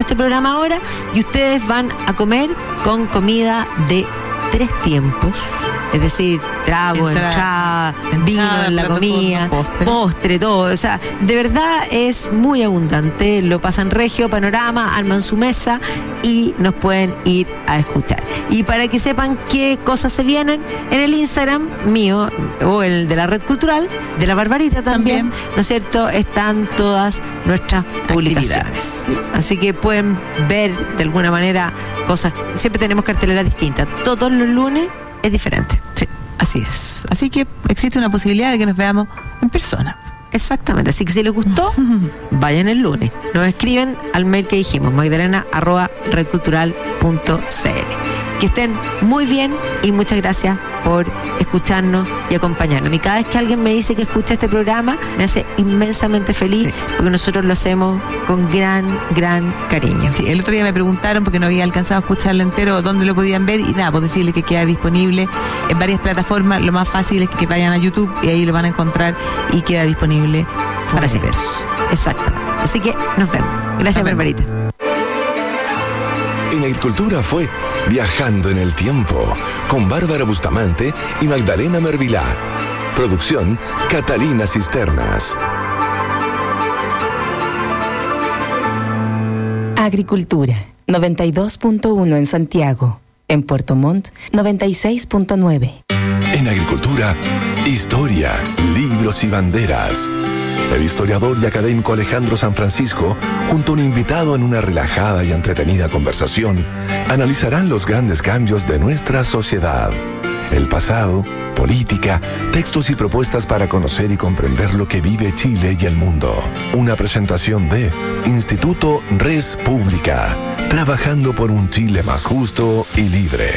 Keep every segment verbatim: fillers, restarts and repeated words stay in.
este programa ahora y ustedes van a comer con comida de tres tiempos. Es decir, trago, entrada, entrada vino en la comida, postre. postre, todo. O sea, de verdad es muy abundante. Lo pasan regio, panorama, arman su mesa y nos pueden ir a escuchar. Y para que sepan qué cosas se vienen, en el Instagram mío o el de la Red Cultural, de la Barbarita también, también. ¿no es cierto? Están todas nuestras publicaciones. Así que pueden ver de alguna manera cosas. Siempre tenemos carteleras distintas. Todos los lunes es diferente. Sí, así es. Así que existe una posibilidad de que nos veamos en persona. Exactamente. Así que si les gustó, vayan el lunes. Nos escriben al mail que dijimos, magdalena arroba redcultural punto c l. Que estén muy bien y muchas gracias por escucharnos y acompañarnos. Y cada vez que alguien me dice que escucha este programa, me hace inmensamente feliz, sí. porque nosotros lo hacemos con gran, gran cariño. Sí, el otro día me preguntaron porque no había alcanzado a escucharlo entero, dónde lo podían ver, y nada, pues decirles que queda disponible en varias plataformas. Lo más fácil es que vayan a YouTube y ahí lo van a encontrar y queda disponible para siempre. Exactamente. Así que nos vemos. Gracias, Barbarita. En Agricultura fue Viajando en el Tiempo con Bárbara Bustamante y Magdalena Mervilá. Producción Catalina Cisternas. Agricultura noventa y dos punto uno en Santiago. En Puerto Montt noventa y seis punto nueve. En Agricultura, historia, libros y banderas. El historiador y académico Alejandro San Francisco, junto a un invitado en una relajada y entretenida conversación, analizarán los grandes cambios de nuestra sociedad. El pasado, política, textos y propuestas para conocer y comprender lo que vive Chile y el mundo. Una presentación de Instituto Res Pública, trabajando por un Chile más justo y libre.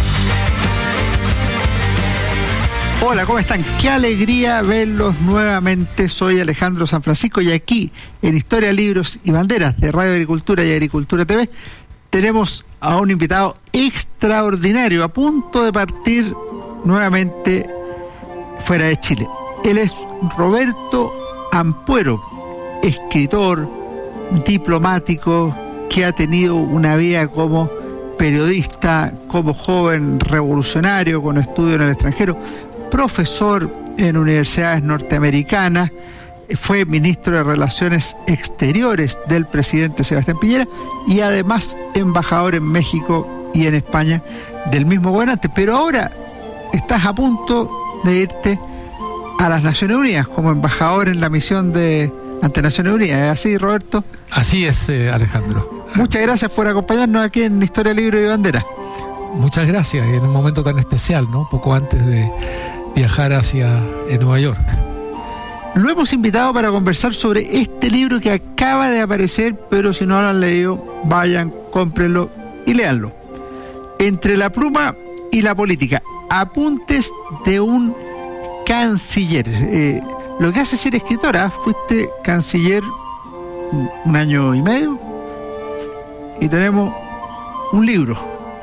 Hola, ¿cómo están? Qué alegría verlos nuevamente. Soy Alejandro San Francisco y aquí en Historia, Libros y Banderas de Radio Agricultura y Agricultura T V tenemos a un invitado extraordinario a punto de partir nuevamente fuera de Chile. Él es Roberto Ampuero, escritor, diplomático, que ha tenido una vida como periodista, como joven revolucionario con estudio en el extranjero, profesor en universidades norteamericanas, fue ministro de Relaciones Exteriores del presidente Sebastián Piñera y además embajador en México y en España del mismo gobernante. Pero ahora estás a punto de irte a las Naciones Unidas como embajador en la misión de ante Naciones Unidas. ¿Es así, Roberto? Así es, eh, Alejandro. Muchas gracias por acompañarnos aquí en Historia, Libro y Bandera. Muchas gracias, en un momento tan especial, ¿no? Poco antes de viajar hacia eh, Nueva York. Lo hemos invitado para conversar sobre este libro que acaba de aparecer, pero si no lo han leído, vayan, cómprenlo y léanlo. Entre la pluma y la política, apuntes de un canciller. Eh, lo que hace ser escritora, fuiste canciller un año y medio y tenemos un libro.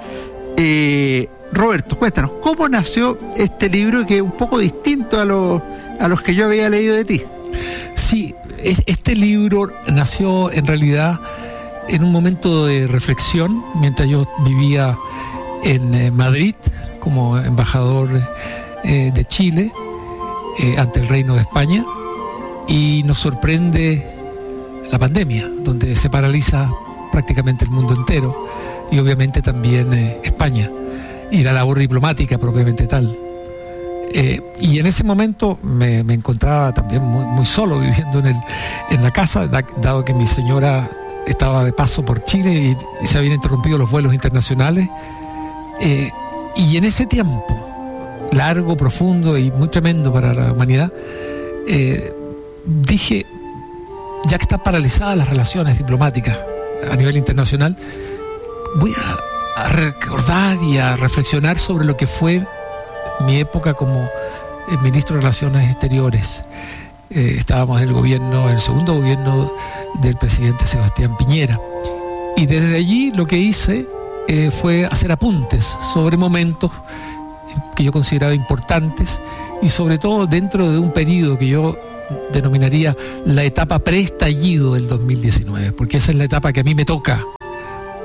Eh, Roberto, cuéntanos, ¿cómo nació este libro que es un poco distinto a los a los que yo había leído de ti? Sí, es, este libro nació en realidad en un momento de reflexión, mientras yo vivía en eh, Madrid como embajador eh, de Chile eh, ante el Reino de España, y nos sorprende la pandemia, donde se paraliza prácticamente el mundo entero, y obviamente también eh, España, y la labor diplomática propiamente tal. Eh, y en ese momento me, me encontraba también muy, muy solo viviendo en, el, en la casa, da, dado que mi señora estaba de paso por Chile y, y se habían interrumpido los vuelos internacionales. Eh, y en ese tiempo, largo, profundo y muy tremendo para la humanidad, eh, dije, ya que están paralizadas las relaciones diplomáticas a nivel internacional, voy a, a recordar y a reflexionar sobre lo que fue mi época como ministro de Relaciones Exteriores. Eh, estábamos en el gobierno, en el segundo gobierno del presidente Sebastián Piñera. Y desde allí lo que hice eh, fue hacer apuntes sobre momentos que yo consideraba importantes y sobre todo dentro de un periodo que yo denominaría la etapa preestallido del dos mil diecinueve, porque esa es la etapa que a mí me toca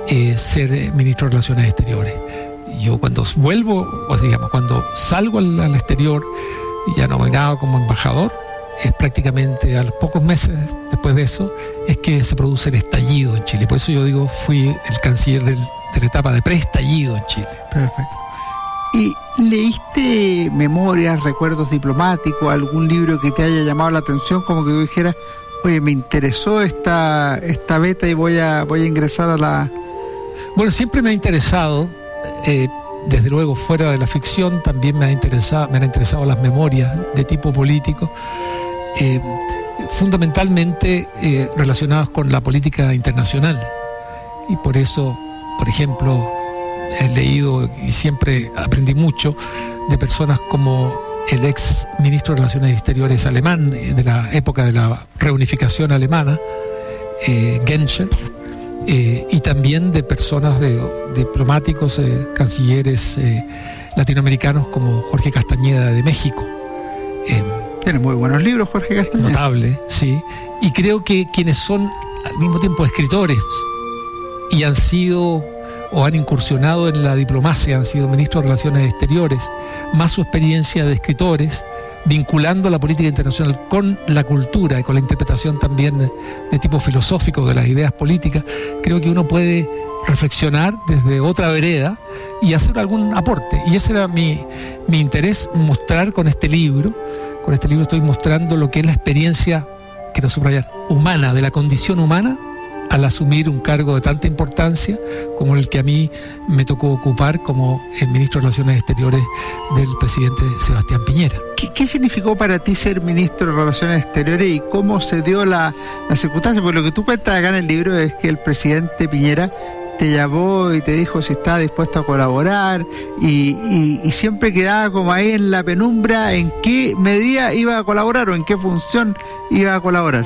eh, ser eh, ministro de Relaciones Exteriores. Yo cuando vuelvo, o digamos, cuando salgo al, al exterior, ya nominado como embajador, es prácticamente a los pocos meses después de eso, es que se produce el estallido en Chile. Por eso yo digo, fui el canciller del, de la etapa de preestallido en Chile. Perfecto. ¿Y leíste memorias, recuerdos diplomáticos, algún libro que te haya llamado la atención, como que tú dijeras, oye, me interesó esta, esta beta y voy a, voy a ingresar a la... Bueno, siempre me ha interesado, eh, desde luego fuera de la ficción, también me ha interesado, me han interesado las memorias de tipo político, eh, fundamentalmente eh, relacionadas con la política internacional. Y por eso, por ejemplo, he leído y siempre aprendí mucho de personas como el ex ministro de Relaciones Exteriores alemán de la época de la reunificación alemana, eh, Genscher, eh, y también de personas de, de diplomáticos, eh, cancilleres eh, latinoamericanos como Jorge Castañeda de México. Eh, Tiene muy buenos libros, Jorge Castañeda. Notable, sí. Y creo que quienes son al mismo tiempo escritores y han sido o han incursionado en la diplomacia, han sido ministros de Relaciones Exteriores, más su experiencia de escritores, vinculando la política internacional con la cultura y con la interpretación también de, de tipo filosófico de las ideas políticas, creo que uno puede reflexionar desde otra vereda y hacer algún aporte. Y ese era mi, mi interés, mostrar con este libro. Con este libro estoy mostrando lo que es la experiencia, quiero subrayar, humana, de la condición humana, al asumir un cargo de tanta importancia como el que a mí me tocó ocupar como el ministro de Relaciones Exteriores del presidente Sebastián Piñera. ¿Qué, qué significó para ti ser ministro de Relaciones Exteriores y cómo se dio la, la circunstancia? Porque lo que tú cuentas acá en el libro es que el presidente Piñera te llamó y te dijo si estaba dispuesto a colaborar y, y, y siempre quedaba como ahí en la penumbra en qué medida iba a colaborar o en qué función iba a colaborar.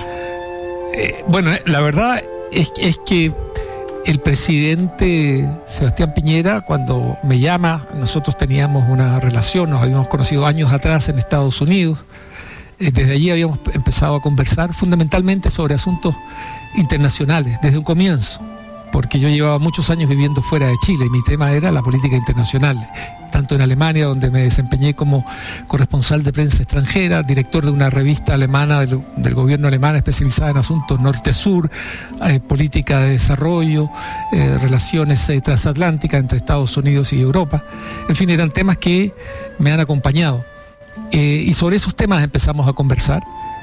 Eh, bueno, la verdad es, es que el presidente Sebastián Piñera, cuando me llama, nosotros teníamos una relación, nos habíamos conocido años atrás en Estados Unidos, eh, desde allí habíamos empezado a conversar fundamentalmente sobre asuntos internacionales, desde un comienzo, porque yo llevaba muchos años viviendo fuera de Chile y mi tema era la política internacional, tanto en Alemania, donde me desempeñé como corresponsal de prensa extranjera, director de una revista alemana del, del gobierno alemán especializada en asuntos norte-sur, eh, política de desarrollo, eh, relaciones eh, transatlánticas entre Estados Unidos y Europa. En fin, eran temas que me han acompañado. Eh, y sobre esos temas empezamos a conversar,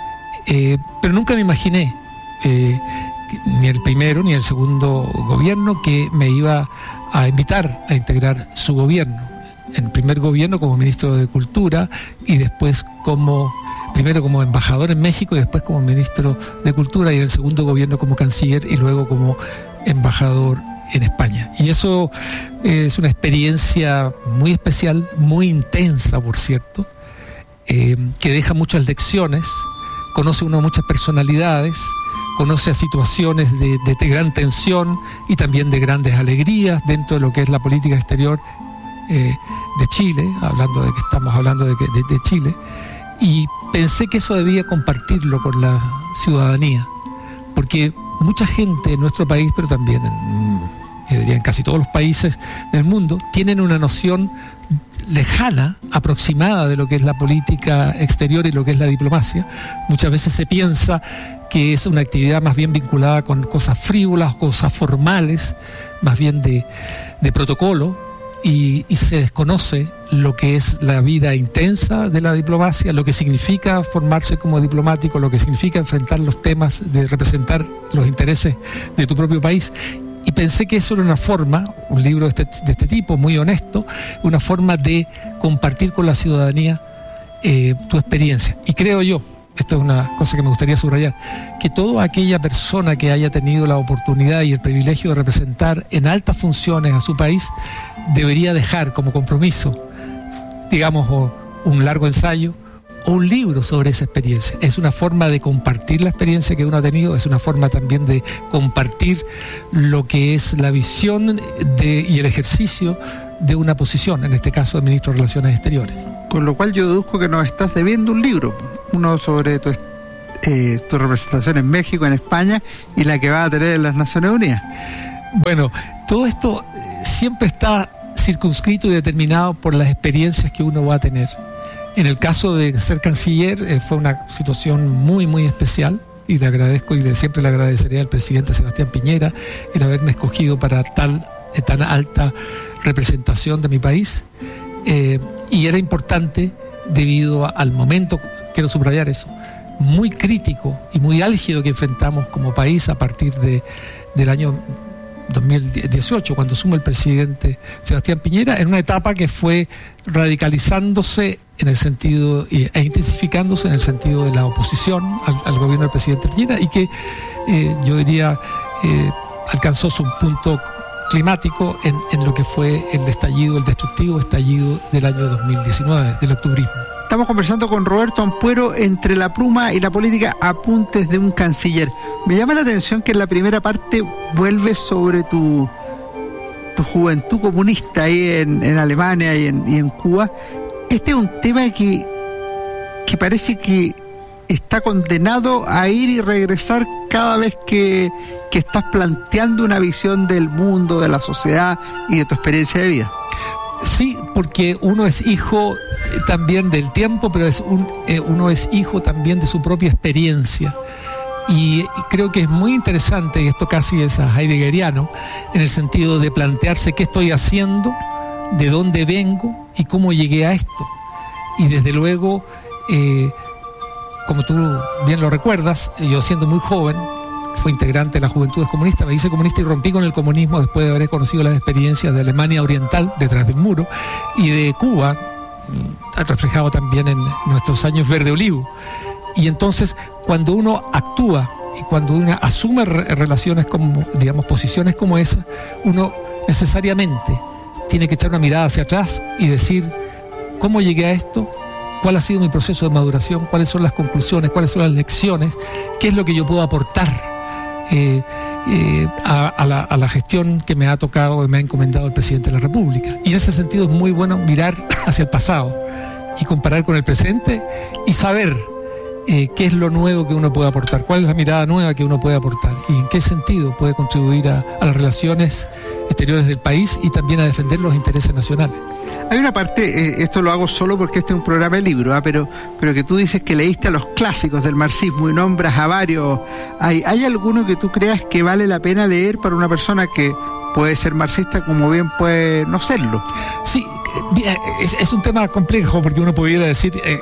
eh, pero nunca me imaginé, eh, ni el primero ni el segundo gobierno, que me iba a invitar a integrar su gobierno. En el primer gobierno como ministro de Cultura y después como, primero como embajador en México y después como ministro de Cultura, y en el segundo gobierno como canciller y luego como embajador en España. Y eso es una experiencia muy especial, muy intensa, por cierto, eh, que deja muchas lecciones, conoce uno muchas personalidades, conoce a situaciones de, de, de gran tensión y también de grandes alegrías dentro de lo que es la política exterior eh, de Chile, hablando de que estamos hablando de, que, de, de Chile, y pensé que eso debía compartirlo con la ciudadanía, porque mucha gente en nuestro país, pero también en, yo diría en casi todos los países del mundo, tienen una noción lejana, aproximada de lo que es la política exterior y lo que es la diplomacia. Muchas veces se piensa que es una actividad más bien vinculada con cosas frívolas, cosas formales, más bien de, de protocolo, y, y se desconoce lo que es la vida intensa de la diplomacia, lo que significa formarse como diplomático, lo que significa enfrentar los temas de representar los intereses de tu propio país. Y pensé que eso era una forma, un libro de este, de este tipo, muy honesto, una forma de compartir con la ciudadanía eh, tu experiencia. Y creo yo, esto es una cosa que me gustaría subrayar, que toda aquella persona que haya tenido la oportunidad y el privilegio de representar en altas funciones a su país, debería dejar como compromiso, digamos, o un largo ensayo o un libro sobre esa experiencia. Es una forma de compartir la experiencia que uno ha tenido, es una forma también de compartir lo que es la visión de, y el ejercicio de una posición, en este caso de ministro de Relaciones Exteriores. Con lo cual yo deduzco que nos estás debiendo un libro, uno sobre tu, eh, tu representación en México, en España, y la que va a tener en las Naciones Unidas. Bueno, todo esto siempre está circunscrito y determinado por las experiencias que uno va a tener. En el caso de ser canciller eh, fue una situación muy, muy especial, y le agradezco y le, siempre le agradeceré al presidente Sebastián Piñera el haberme escogido para tal, eh, tan alta representación de mi país. Eh, y era importante debido a, al momento, quiero subrayar eso, muy crítico y muy álgido que enfrentamos como país a partir de, del año dos mil dieciocho, cuando asume el presidente Sebastián Piñera, en una etapa que fue radicalizándose en el sentido e intensificándose en el sentido de la oposición al, al gobierno del presidente Piñera, y que eh, yo diría eh, alcanzó su punto climático en, en lo que fue el estallido, el destructivo estallido del año dos mil diecinueve, del octubrismo. Estamos conversando con Roberto Ampuero, Entre la pluma y la política, apuntes de un canciller. Me llama la atención que en la primera parte vuelves sobre tu, tu juventud comunista ahí en, en Alemania y en, y en Cuba. Este es un tema que, que parece que está condenado a ir y regresar cada vez que, que estás planteando una visión del mundo, de la sociedad y de tu experiencia de vida. Sí, porque uno es hijo también del tiempo, pero es un, eh, uno es hijo también de su propia experiencia. Y, y creo que es muy interesante, y esto casi es a heideggeriano, en el sentido de plantearse qué estoy haciendo, de dónde vengo y cómo llegué a esto. Y desde luego, eh, como tú bien lo recuerdas, yo siendo muy joven, fui integrante de las Juventudes Comunistas, me hice comunista y rompí con el comunismo después de haber conocido las experiencias de Alemania Oriental, detrás del muro, y de Cuba, reflejado también en nuestros años verde olivo. Y entonces, cuando uno actúa y cuando uno asume re- relaciones como, digamos, posiciones como esa, uno necesariamente tiene que echar una mirada hacia atrás y decir, ¿cómo llegué a esto? ¿Cuál ha sido mi proceso de maduración? ¿Cuáles son las conclusiones? ¿Cuáles son las lecciones? ¿Qué es lo que yo puedo aportar Eh, eh, a, a, la, a la gestión que me ha tocado y me ha encomendado el presidente de la República? Y en ese sentido es muy bueno mirar hacia el pasado y comparar con el presente y saber eh, qué es lo nuevo que uno puede aportar, cuál es la mirada nueva que uno puede aportar y en qué sentido puede contribuir a, a las relaciones exteriores del país y también a defender los intereses nacionales. Hay una parte, eh, esto lo hago solo porque este es un programa de libro, ¿eh? pero, pero que tú dices que leíste a los clásicos del marxismo y nombras a varios. ¿Hay, ¿Hay alguno que tú creas que vale la pena leer para una persona que puede ser marxista como bien puede no serlo? Sí, es, es un tema complejo porque uno pudiera decir... Eh,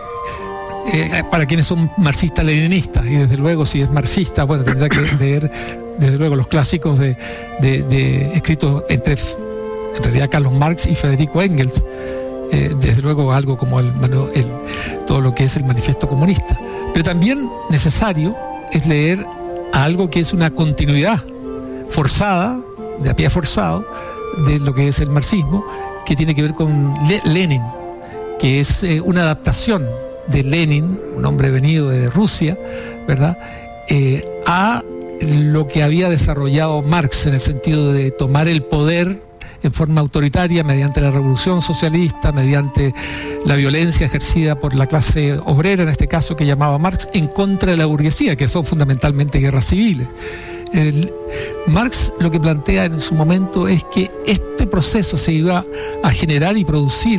Eh, para quienes son marxistas-leninistas, y desde luego si es marxista, bueno, tendrá que leer desde luego los clásicos de, de, de escritos entre en realidad Carlos Marx y Federico Engels, eh, desde luego algo como el, el, todo lo que es el manifiesto comunista, pero también necesario es leer algo que es una continuidad forzada, de a pie forzado, de lo que es el marxismo, que tiene que ver con Le- Lenin, que es eh, una adaptación de Lenin, un hombre venido de Rusia, ¿verdad?, eh, a lo que había desarrollado Marx en el sentido de tomar el poder en forma autoritaria mediante la revolución socialista, mediante la violencia ejercida por la clase obrera, en este caso que llamaba Marx, en contra de la burguesía, que son fundamentalmente guerras civiles. El, Marx lo que plantea en su momento es que este proceso se iba a generar y producir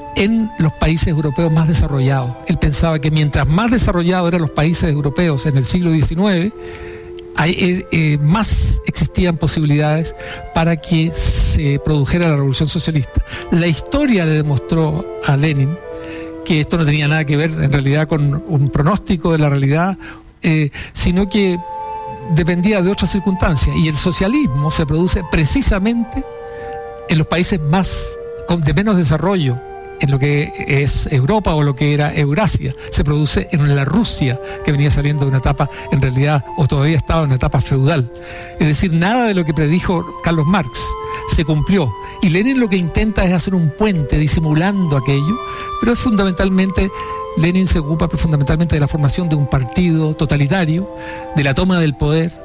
en los países europeos más desarrollados. Él pensaba que mientras más desarrollados eran los países europeos en el siglo diecinueve, hay, eh, eh, más existían posibilidades para que se produjera la revolución socialista. La historia le demostró a Lenin que esto no tenía nada que ver en realidad con un pronóstico de la realidad, eh, sino que dependía de otras circunstancias, y el socialismo se produce precisamente en los países más de menos desarrollo, en lo que es Europa o lo que era Eurasia. Se produce en la Rusia, que venía saliendo de una etapa, en realidad, o todavía estaba en una etapa feudal. Es decir, nada de lo que predijo Carlos Marx se cumplió. Y Lenin lo que intenta es hacer un puente disimulando aquello, pero es fundamentalmente, Lenin se ocupa fundamentalmente de la formación de un partido totalitario, de la toma del poder,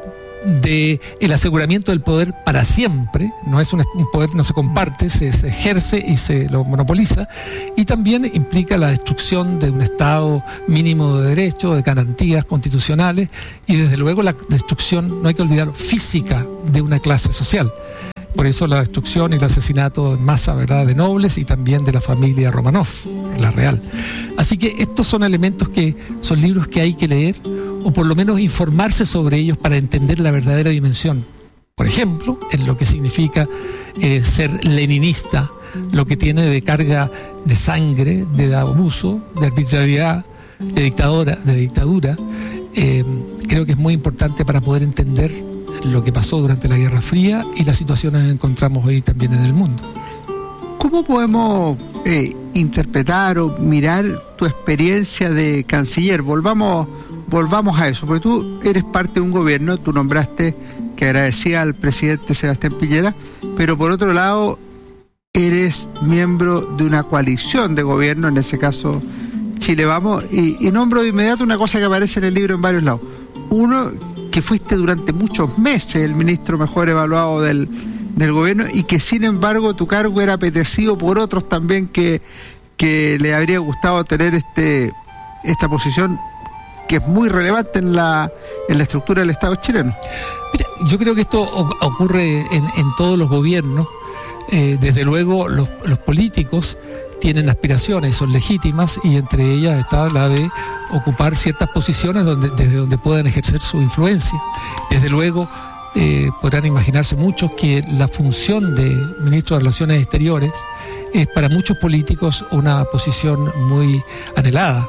de el aseguramiento del poder para siempre. No es un, un poder, no se comparte, se, se ejerce y se lo monopoliza, y también implica la destrucción de un Estado mínimo de derecho, de garantías constitucionales, y desde luego la destrucción, no hay que olvidarlo, física de una clase social. Por eso la destrucción y el asesinato en masa, ¿verdad?, de nobles y también de la familia Romanov, la real. Así que estos son elementos que son libros que hay que leer, o por lo menos informarse sobre ellos para entender la verdadera dimensión. Por ejemplo, en lo que significa eh, ser leninista, lo que tiene de carga de sangre, de abuso, de arbitrariedad, de dictadura, de dictadura. Eh, creo que es muy importante para poder entender lo que pasó durante la Guerra Fría y las situaciones que encontramos hoy también en el mundo. ¿Cómo podemos eh, interpretar o mirar tu experiencia de canciller? Volvamos, volvamos a eso, porque tú eres parte de un gobierno, tú nombraste, que agradecía al presidente Sebastián Piñera, pero por otro lado eres miembro de una coalición de gobierno, en ese caso Chile Vamos, y, y nombro de inmediato una cosa que aparece en el libro en varios lados. Uno, que fuiste durante muchos meses el ministro mejor evaluado del, del gobierno, y que sin embargo tu cargo era apetecido por otros también que, que le habría gustado tener este esta posición que es muy relevante en la, en la estructura del Estado chileno. Mira, yo creo que esto ocurre en, en todos los gobiernos. Eh, desde luego los, los políticos tienen aspiraciones, son legítimas, y entre ellas está la de ocupar ciertas posiciones donde, desde donde puedan ejercer su influencia. Desde luego eh, podrán imaginarse muchos que la función de ministro de Relaciones Exteriores es para muchos políticos una posición muy anhelada,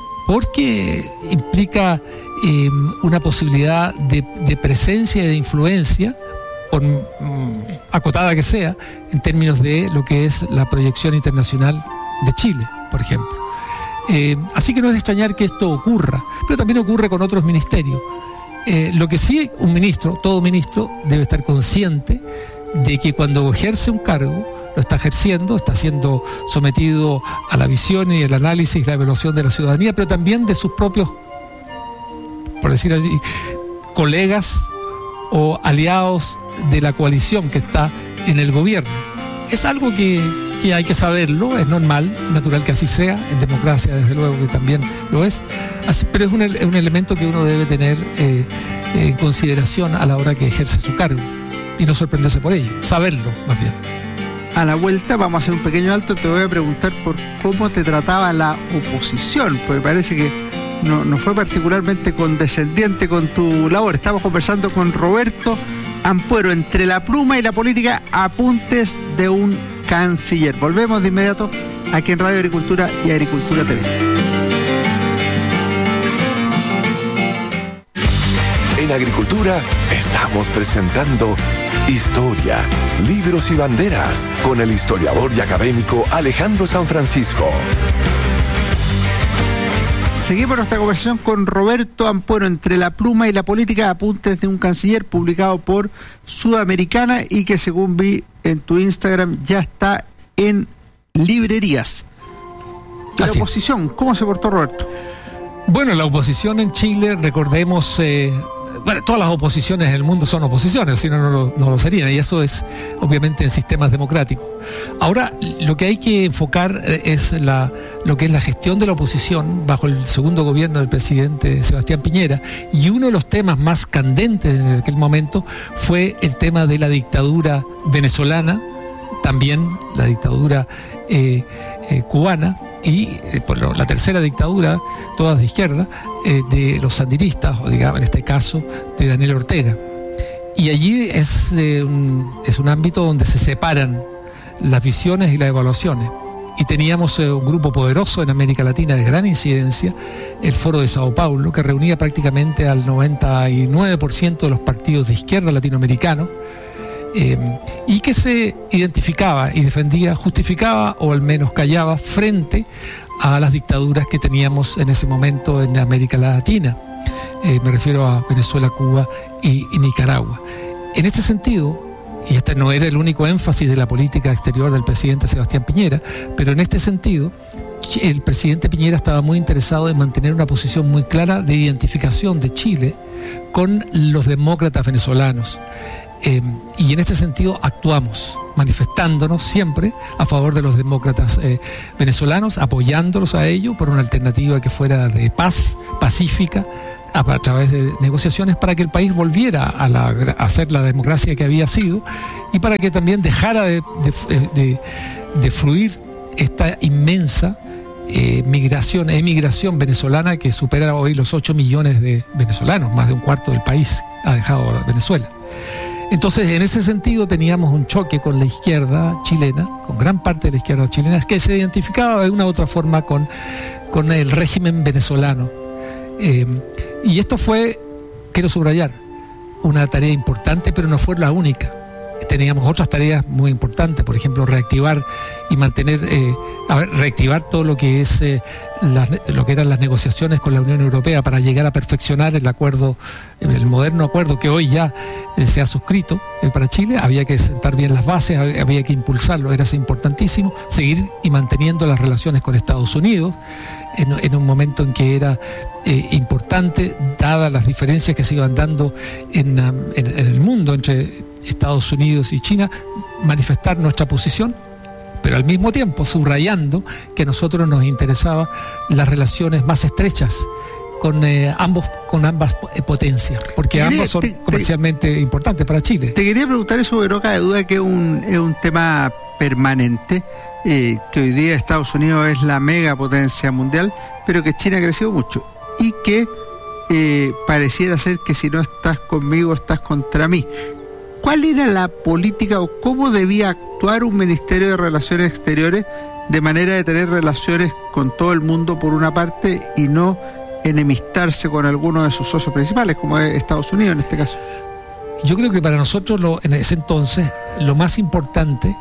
porque implica eh, una posibilidad de, de presencia y de influencia, por mm, acotada que sea, en términos de lo que es la proyección internacional de Chile, por ejemplo. Eh, así que no es de extrañar que esto ocurra, pero también ocurre con otros ministerios. Eh, lo que sí, un ministro, todo ministro, debe estar consciente de que cuando ejerce un cargo, lo está ejerciendo, está siendo sometido a la visión y el análisis y la evaluación de la ciudadanía, pero también de sus propios, por decir así, colegas o aliados de la coalición que está en el gobierno. Es algo que, que hay que saberlo, es normal, natural que así sea, en democracia desde luego que también lo es, así, pero es un, un elemento que uno debe tener eh, en consideración a la hora que ejerce su cargo y no sorprenderse por ello, saberlo más bien. A la vuelta vamos a hacer un pequeño alto, te voy a preguntar por cómo te trataba la oposición, porque parece que no, no fue particularmente condescendiente con tu labor. Estamos conversando con Roberto Ampuero, entre la pluma y la política, apuntes de un canciller. Volvemos de inmediato aquí en Radio Agricultura y Agricultura T V. En Agricultura estamos presentando Historia, Libros y Banderas con el historiador y académico Alejandro San Francisco. Seguimos nuestra conversación con Roberto Ampuero, entre la pluma y la política, apuntes de un canciller, publicado por Sudamericana y que, según vi en tu Instagram, ya está en librerías. La Así oposición, es. ¿Cómo se portó Roberto? Bueno, la oposición en Chile, recordemos, eh, bueno, todas las oposiciones en el mundo son oposiciones, si no, no lo, no lo serían, y eso es obviamente en sistemas democráticos. Ahora, lo que hay que enfocar es la, lo que es la gestión de la oposición bajo el segundo gobierno del presidente Sebastián Piñera, y uno de los temas más candentes en aquel momento fue el tema de la dictadura venezolana, también la dictadura eh, eh, cubana, y eh, por lo, la tercera dictadura, todas de izquierda, eh, de los sandinistas, o digamos en este caso de Daniel Ortega. Y allí es, eh, un, es un ámbito donde se separan las visiones y las evaluaciones. Y teníamos eh, un grupo poderoso en América Latina de gran incidencia, el Foro de Sao Paulo, que reunía prácticamente al noventa y nueve por ciento de los partidos de izquierda latinoamericanos, Eh, y que se identificaba y defendía, justificaba o al menos callaba frente a las dictaduras que teníamos en ese momento en América Latina. Eh, me refiero a Venezuela, Cuba y, y Nicaragua. En este sentido, y este no era el único énfasis de la política exterior del presidente Sebastián Piñera, pero en este sentido el presidente Piñera estaba muy interesado en mantener una posición muy clara de identificación de Chile con los demócratas venezolanos. Eh, y en este sentido actuamos, manifestándonos siempre a favor de los demócratas eh, venezolanos, apoyándolos a ellos por una alternativa que fuera de paz, pacífica, a, a través de negociaciones para que el país volviera a, la, a ser la democracia que había sido y para que también dejara de, de, de, de fluir esta inmensa eh, migración, emigración venezolana que supera hoy los ocho millones de venezolanos, más de un cuarto del país ha dejado Venezuela. Entonces, en ese sentido teníamos un choque con la izquierda chilena, con gran parte de la izquierda chilena, que se identificaba de una u otra forma con, con el régimen venezolano. Eh, y esto fue, quiero subrayar, una tarea importante, pero no fue la única. Teníamos otras tareas muy importantes, por ejemplo, reactivar y mantener, eh, a ver, reactivar todo lo que es eh, las, lo que eran las negociaciones con la Unión Europea para llegar a perfeccionar el acuerdo, el moderno acuerdo que hoy ya eh, se ha suscrito eh, para Chile. Había que sentar bien las bases, había que impulsarlo, era importantísimo, seguir y manteniendo las relaciones con Estados Unidos en, en un momento en que era eh, importante, dadas las diferencias que se iban dando en, en, en el mundo entre Estados Unidos y China, manifestar nuestra posición, pero al mismo tiempo subrayando que a nosotros nos interesaba las relaciones más estrechas con eh, ambos con ambas potencias, porque quería, ambos son te, comercialmente te, importantes para Chile. Te quería preguntar eso, porque no cabe duda que es un, es un tema permanente, eh, que hoy día Estados Unidos es la megapotencia mundial, pero que China ha crecido mucho y que eh, pareciera ser que si no estás conmigo, estás contra mí. ¿Cuál era la política o cómo debía actuar un Ministerio de Relaciones Exteriores de manera de tener relaciones con todo el mundo por una parte y no enemistarse con alguno de sus socios principales, como es Estados Unidos en este caso? Yo creo que para nosotros lo, en ese entonces lo más importante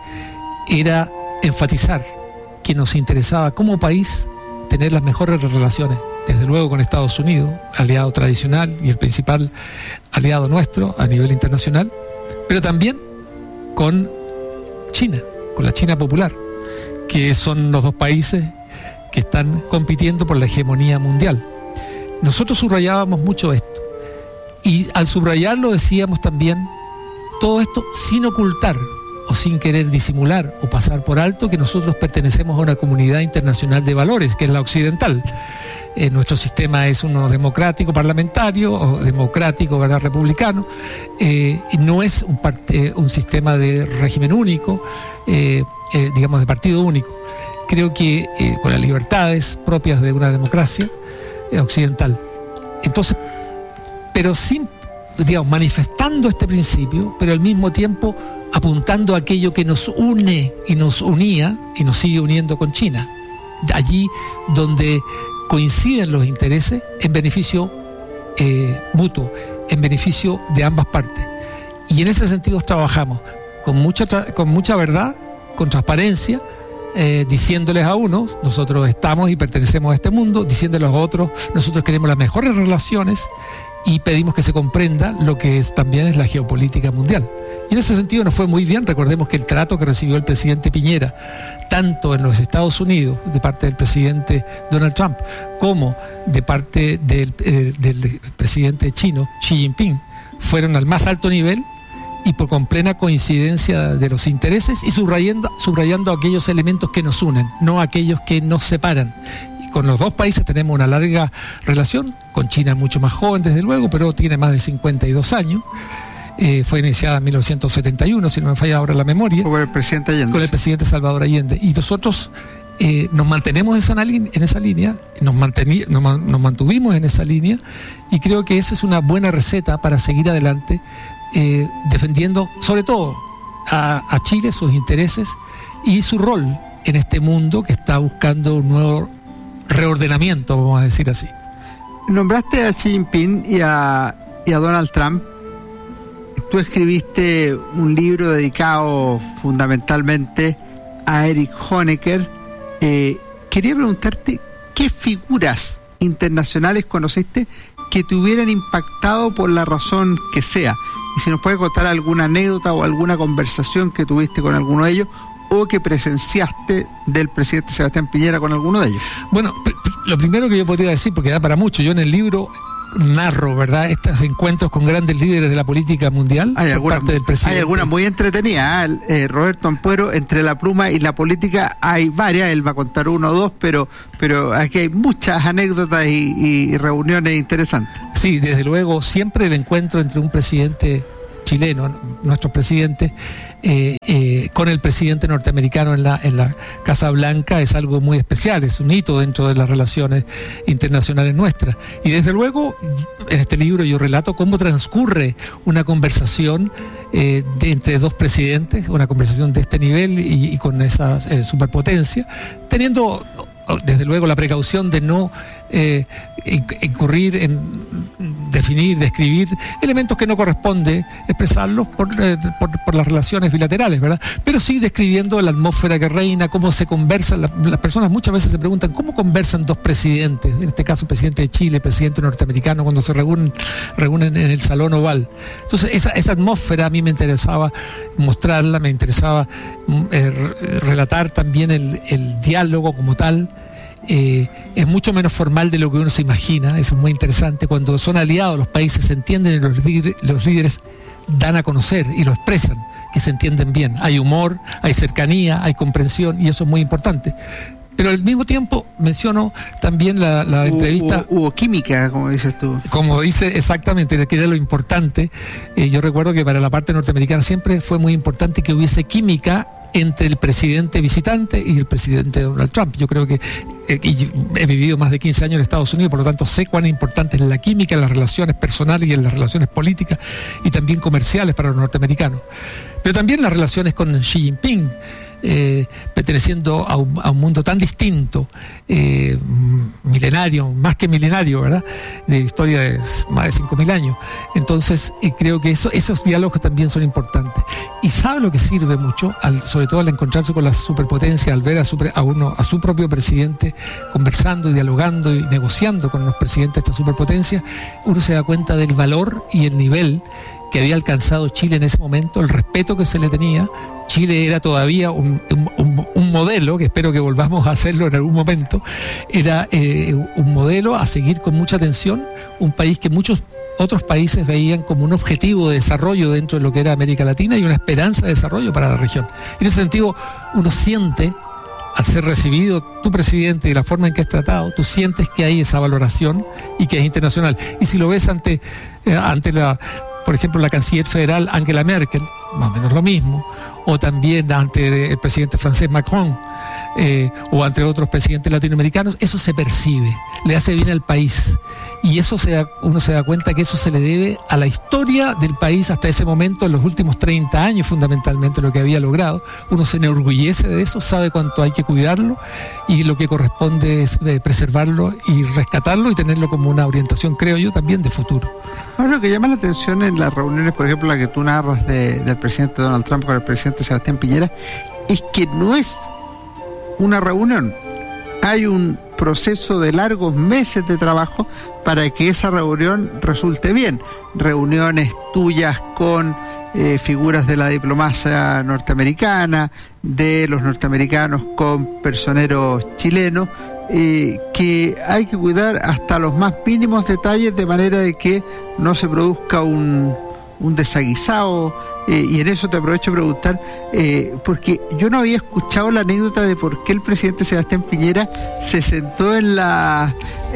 era enfatizar que nos interesaba como país tener las mejores relaciones, desde luego con Estados Unidos, aliado tradicional y el principal aliado nuestro a nivel internacional, pero también con China, con la China popular, que son los dos países que están compitiendo por la hegemonía mundial. Nosotros subrayábamos mucho esto, y al subrayarlo decíamos también todo esto sin ocultar o sin querer disimular o pasar por alto que nosotros pertenecemos a una comunidad internacional de valores, que es la occidental. Eh, nuestro sistema es uno democrático parlamentario o democrático, ¿verdad?, republicano, eh, no es un, parte, un sistema de régimen único, eh, eh, digamos de partido único. Creo que eh, con las libertades propias de una democracia eh, occidental. Entonces, pero sin, digamos, manifestando este principio, pero al mismo tiempo apuntando a aquello que nos une y nos unía y nos sigue uniendo con China. Allí donde coinciden los intereses en beneficio eh, mutuo, en beneficio de ambas partes. Y en ese sentido trabajamos con mucha, tra- con mucha verdad, con transparencia, eh, diciéndoles a unos, nosotros estamos y pertenecemos a este mundo, diciéndoles a otros, nosotros queremos las mejores relaciones y pedimos que se comprenda lo que es, también es la geopolítica mundial. Y en ese sentido nos fue muy bien. Recordemos que el trato que recibió el presidente Piñera, tanto en los Estados Unidos, de parte del presidente Donald Trump, como de parte del, eh, del presidente chino, Xi Jinping, fueron al más alto nivel y por con plena coincidencia de los intereses y subrayando, subrayando aquellos elementos que nos unen, no aquellos que nos separan. Con los dos países tenemos una larga relación, con China mucho más joven desde luego, pero tiene más de cincuenta y dos años, eh, fue iniciada en mil novecientos setenta y uno, si no me falla ahora la memoria, con el presidente Allende. Con el presidente Salvador Allende, y nosotros eh, nos mantenemos en esa, en esa línea, nos, mantení, nos, nos mantuvimos en esa línea, y creo que esa es una buena receta para seguir adelante, eh, defendiendo sobre todo a, a Chile, sus intereses y su rol en este mundo que está buscando un nuevo reordenamiento, vamos a decir así. Nombraste a Xi Jinping y a, y a Donald Trump. Tú escribiste un libro dedicado fundamentalmente a Erich Honecker. Eh, quería preguntarte, ¿qué figuras internacionales conociste que te hubieran impactado por la razón que sea? Y si nos puedes contar alguna anécdota o alguna conversación que tuviste con alguno de ellos, o que presenciaste del presidente Sebastián Piñera con alguno de ellos. Bueno, lo primero que yo podría decir, porque da para mucho, yo en el libro narro, ¿verdad?, estos encuentros con grandes líderes de la política mundial hay por algunas, parte del presidente. Hay algunas muy entretenidas, ¿eh? Eh, Roberto Ampuero, entre la pluma y la política hay varias, él va a contar uno o dos, pero, pero aquí hay muchas anécdotas y, y reuniones interesantes. Sí, desde luego, siempre el encuentro entre un presidente chileno, nuestro presidente, eh, eh, con el presidente norteamericano en la, en la Casa Blanca es algo muy especial, es un hito dentro de las relaciones internacionales nuestras. Y desde luego, en este libro yo relato cómo transcurre una conversación eh, de, entre dos presidentes, una conversación de este nivel y, y con esa eh, superpotencia, teniendo desde luego la precaución de no eh, incurrir en definir, describir elementos que no corresponde expresarlos por, eh, por, por las relaciones bilaterales, ¿verdad? Pero sí describiendo la atmósfera que reina, cómo se conversan. La, las personas muchas veces se preguntan cómo conversan dos presidentes, en este caso el presidente de Chile, el presidente norteamericano, cuando se reúnen, reúnen en el Salón Oval. Entonces esa, esa atmósfera a mí me interesaba mostrarla, me interesaba eh, relatar también el, el diálogo como tal. Eh, es mucho menos formal de lo que uno se imagina, eso es muy interesante. Cuando son aliados los países se entienden y los líderes, los líderes dan a conocer y lo expresan, que se entienden bien. Hay humor, hay cercanía, hay comprensión y eso es muy importante. Pero al mismo tiempo menciono también la, la hubo, entrevista... Hubo, hubo química, como dices tú. Como dice exactamente, que era lo importante. Eh, yo recuerdo que para la parte norteamericana siempre fue muy importante que hubiese química entre el presidente visitante y el presidente Donald Trump. Yo creo que eh, y he vivido más de quince años en Estados Unidos, por lo tanto sé cuán importante es la química en las relaciones personales y en las relaciones políticas y también comerciales para los norteamericanos. Pero también las relaciones con Xi Jinping, eh, perteneciendo a un, a un mundo tan distinto, eh, milenario, más que milenario, ¿verdad?, de historia de más de cinco mil años. Entonces eh, creo que eso, esos diálogos también son importantes. Y sabe lo que sirve mucho, al, sobre todo al encontrarse con la superpotencia, al ver a su, a uno, a su propio presidente conversando y dialogando y negociando con los presidentes de esta superpotencia, uno se da cuenta del valor y el nivel que había alcanzado Chile en ese momento, el respeto que se le tenía. Chile era todavía un, un, un modelo, que espero que volvamos a hacerlo en algún momento, era eh, un modelo a seguir con mucha atención, un país que muchos otros países veían como un objetivo de desarrollo dentro de lo que era América Latina y una esperanza de desarrollo para la región. En ese sentido, uno siente, al ser recibido tu presidente y la forma en que es tratado, tú sientes que hay esa valoración y que es internacional. Y si lo ves ante, eh, ante la... por ejemplo, la canciller federal Angela Merkel, más o menos lo mismo, o también ante el presidente francés Macron, eh, o entre otros presidentes latinoamericanos, eso se percibe, le hace bien al país. Y eso se da, uno se da cuenta que eso se le debe a la historia del país hasta ese momento, en los últimos treinta años fundamentalmente, lo que había logrado. Uno se enorgullece de eso, sabe cuánto hay que cuidarlo y lo que corresponde es eh, preservarlo y rescatarlo y tenerlo como una orientación, creo yo, también de futuro. Bueno, lo que llama la atención en las reuniones, por ejemplo, la que tú narras de, del presidente Donald Trump con el presidente Sebastián Piñera, es que no es una reunión. Hay un proceso de largos meses de trabajo para que esa reunión resulte bien. Reuniones tuyas con eh, figuras de la diplomacia norteamericana, de los norteamericanos con personeros chilenos, eh, que hay que cuidar hasta los más mínimos detalles de manera de que no se produzca un, un desaguisado. Eh, y en eso te aprovecho de preguntar, eh, porque yo no había escuchado la anécdota de por qué el presidente Sebastián Piñera se sentó en la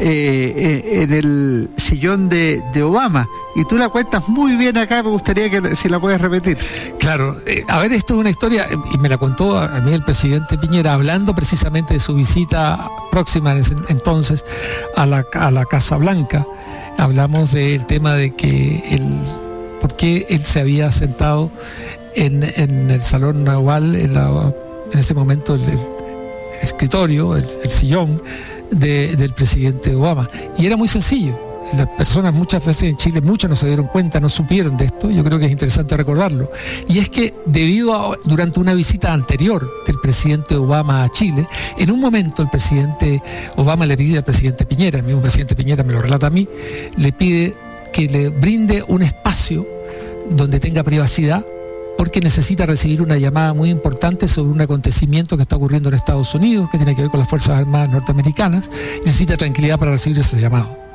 eh, en el sillón de, de Obama, y tú la cuentas muy bien acá, me gustaría que si la puedes repetir. Claro, eh, a ver, esto es una historia, y me la contó a mí el presidente Piñera, hablando precisamente de su visita próxima en ese entonces a la, a la Casa Blanca. Hablamos del tema de que el por qué él se había sentado en, en el Salón Oval, en, la, en ese momento el, el escritorio, el, el sillón de, del presidente Obama. Y era muy sencillo. Las personas muchas veces en Chile, muchos no se dieron cuenta, no supieron de esto. Yo creo que es interesante recordarlo. Y es que debido a, durante una visita anterior del presidente Obama a Chile, en un momento el presidente Obama le pide al presidente Piñera, el mismo presidente Piñera me lo relata a mí, le pide que le brinde un espacio donde tenga privacidad, porque necesita recibir una llamada muy importante sobre un acontecimiento que está ocurriendo en Estados Unidos, que tiene que ver con las Fuerzas Armadas norteamericanas, y necesita tranquilidad para recibir ese llamado.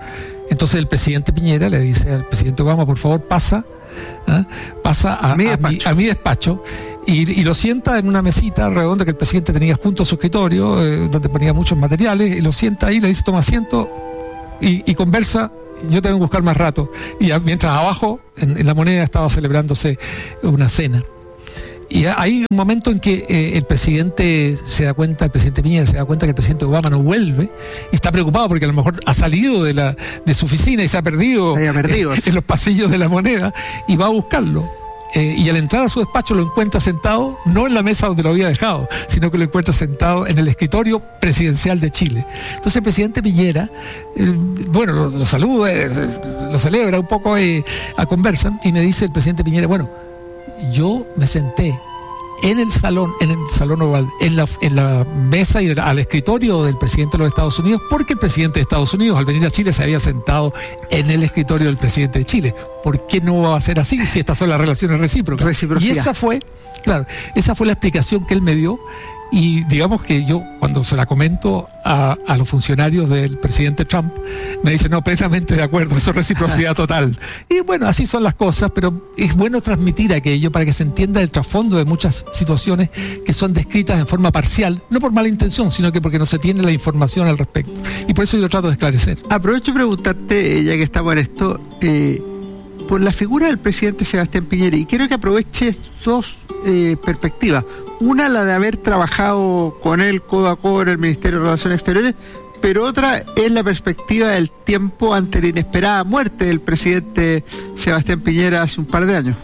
Entonces el presidente Piñera le dice al presidente Obama, por favor, pasa, ¿eh? pasa a mi a, mi, a mi despacho y, y lo sienta en una mesita redonda que el presidente tenía junto a su escritorio, eh, donde ponía muchos materiales, y lo sienta ahí, le dice, toma asiento y, y conversa, yo tengo que buscar más rato. Y a, mientras abajo, en, en La Moneda, estaba celebrándose una cena. Y hay un momento en que eh, el presidente se da cuenta, el presidente Piñera se da cuenta que el presidente Obama no vuelve y está preocupado porque a lo mejor ha salido de la de su oficina y se ha perdido, se perdido. En, en los pasillos de La Moneda y va a buscarlo. Eh, y al entrar a su despacho lo encuentra sentado, no en la mesa donde lo había dejado, sino que lo encuentra sentado en el escritorio presidencial de Chile. Entonces el presidente Piñera, eh, bueno, lo, lo saluda, eh, lo celebra un poco, eh, a conversan, y me dice el presidente Piñera, bueno, yo me senté en el salón, en el salón oval, en la, en la mesa y al escritorio del presidente de los Estados Unidos, porque el presidente de Estados Unidos, al venir a Chile, se había sentado en el escritorio del presidente de Chile. ¿Por qué no va a ser así si estas son las relaciones recíprocas? Y esa fue, claro, esa fue la explicación que él me dio. Y digamos que yo, cuando se la comento a, a los funcionarios del presidente Trump, me dicen, no, plenamente de acuerdo, eso es reciprocidad total. Y bueno, así son las cosas, pero es bueno transmitir aquello para que se entienda el trasfondo de muchas situaciones que son descritas en forma parcial, no por mala intención, sino que porque no se tiene la información al respecto. Y por eso yo lo trato de esclarecer. Aprovecho de preguntarte, ya que estamos en esto, eh, por la figura del presidente Sebastián Piñera, y quiero que aproveches dos eh, perspectivas. Una, la de haber trabajado con él codo a codo en el Ministerio de Relaciones Exteriores, pero otra es la perspectiva del tiempo ante la inesperada muerte del presidente Sebastián Piñera hace un par de años.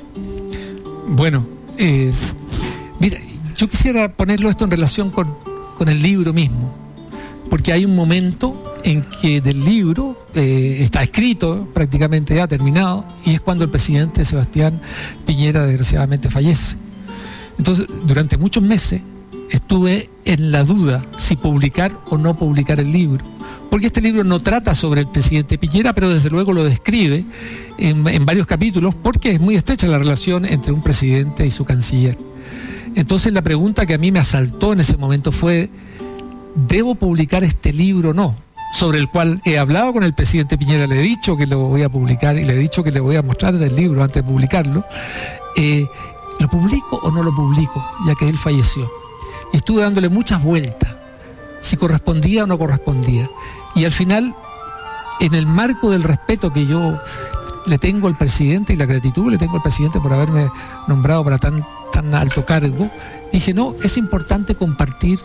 Bueno, eh, mira, yo quisiera ponerlo esto en relación con, con el libro mismo, porque hay un momento en que del libro eh, está escrito, prácticamente ya terminado, y es cuando el presidente Sebastián Piñera desgraciadamente fallece. Entonces, durante muchos meses estuve en la duda si publicar o no publicar el libro, porque este libro no trata sobre el presidente Piñera, pero desde luego lo describe en, en varios capítulos, porque es muy estrecha la relación entre un presidente y su canciller. Entonces la pregunta que a mí me asaltó en ese momento fue, ¿debo publicar este libro o no? Sobre el cual he hablado con el presidente Piñera, le he dicho que lo voy a publicar y le he dicho que le voy a mostrar el libro antes de publicarlo. Eh, ¿Lo publico o no lo publico? Ya que él falleció. Y estuve dándole muchas vueltas, si correspondía o no correspondía. Y al final, en el marco del respeto que yo le tengo al presidente y la gratitud le tengo al presidente por haberme nombrado para tan, tan alto cargo, dije, no, es importante compartir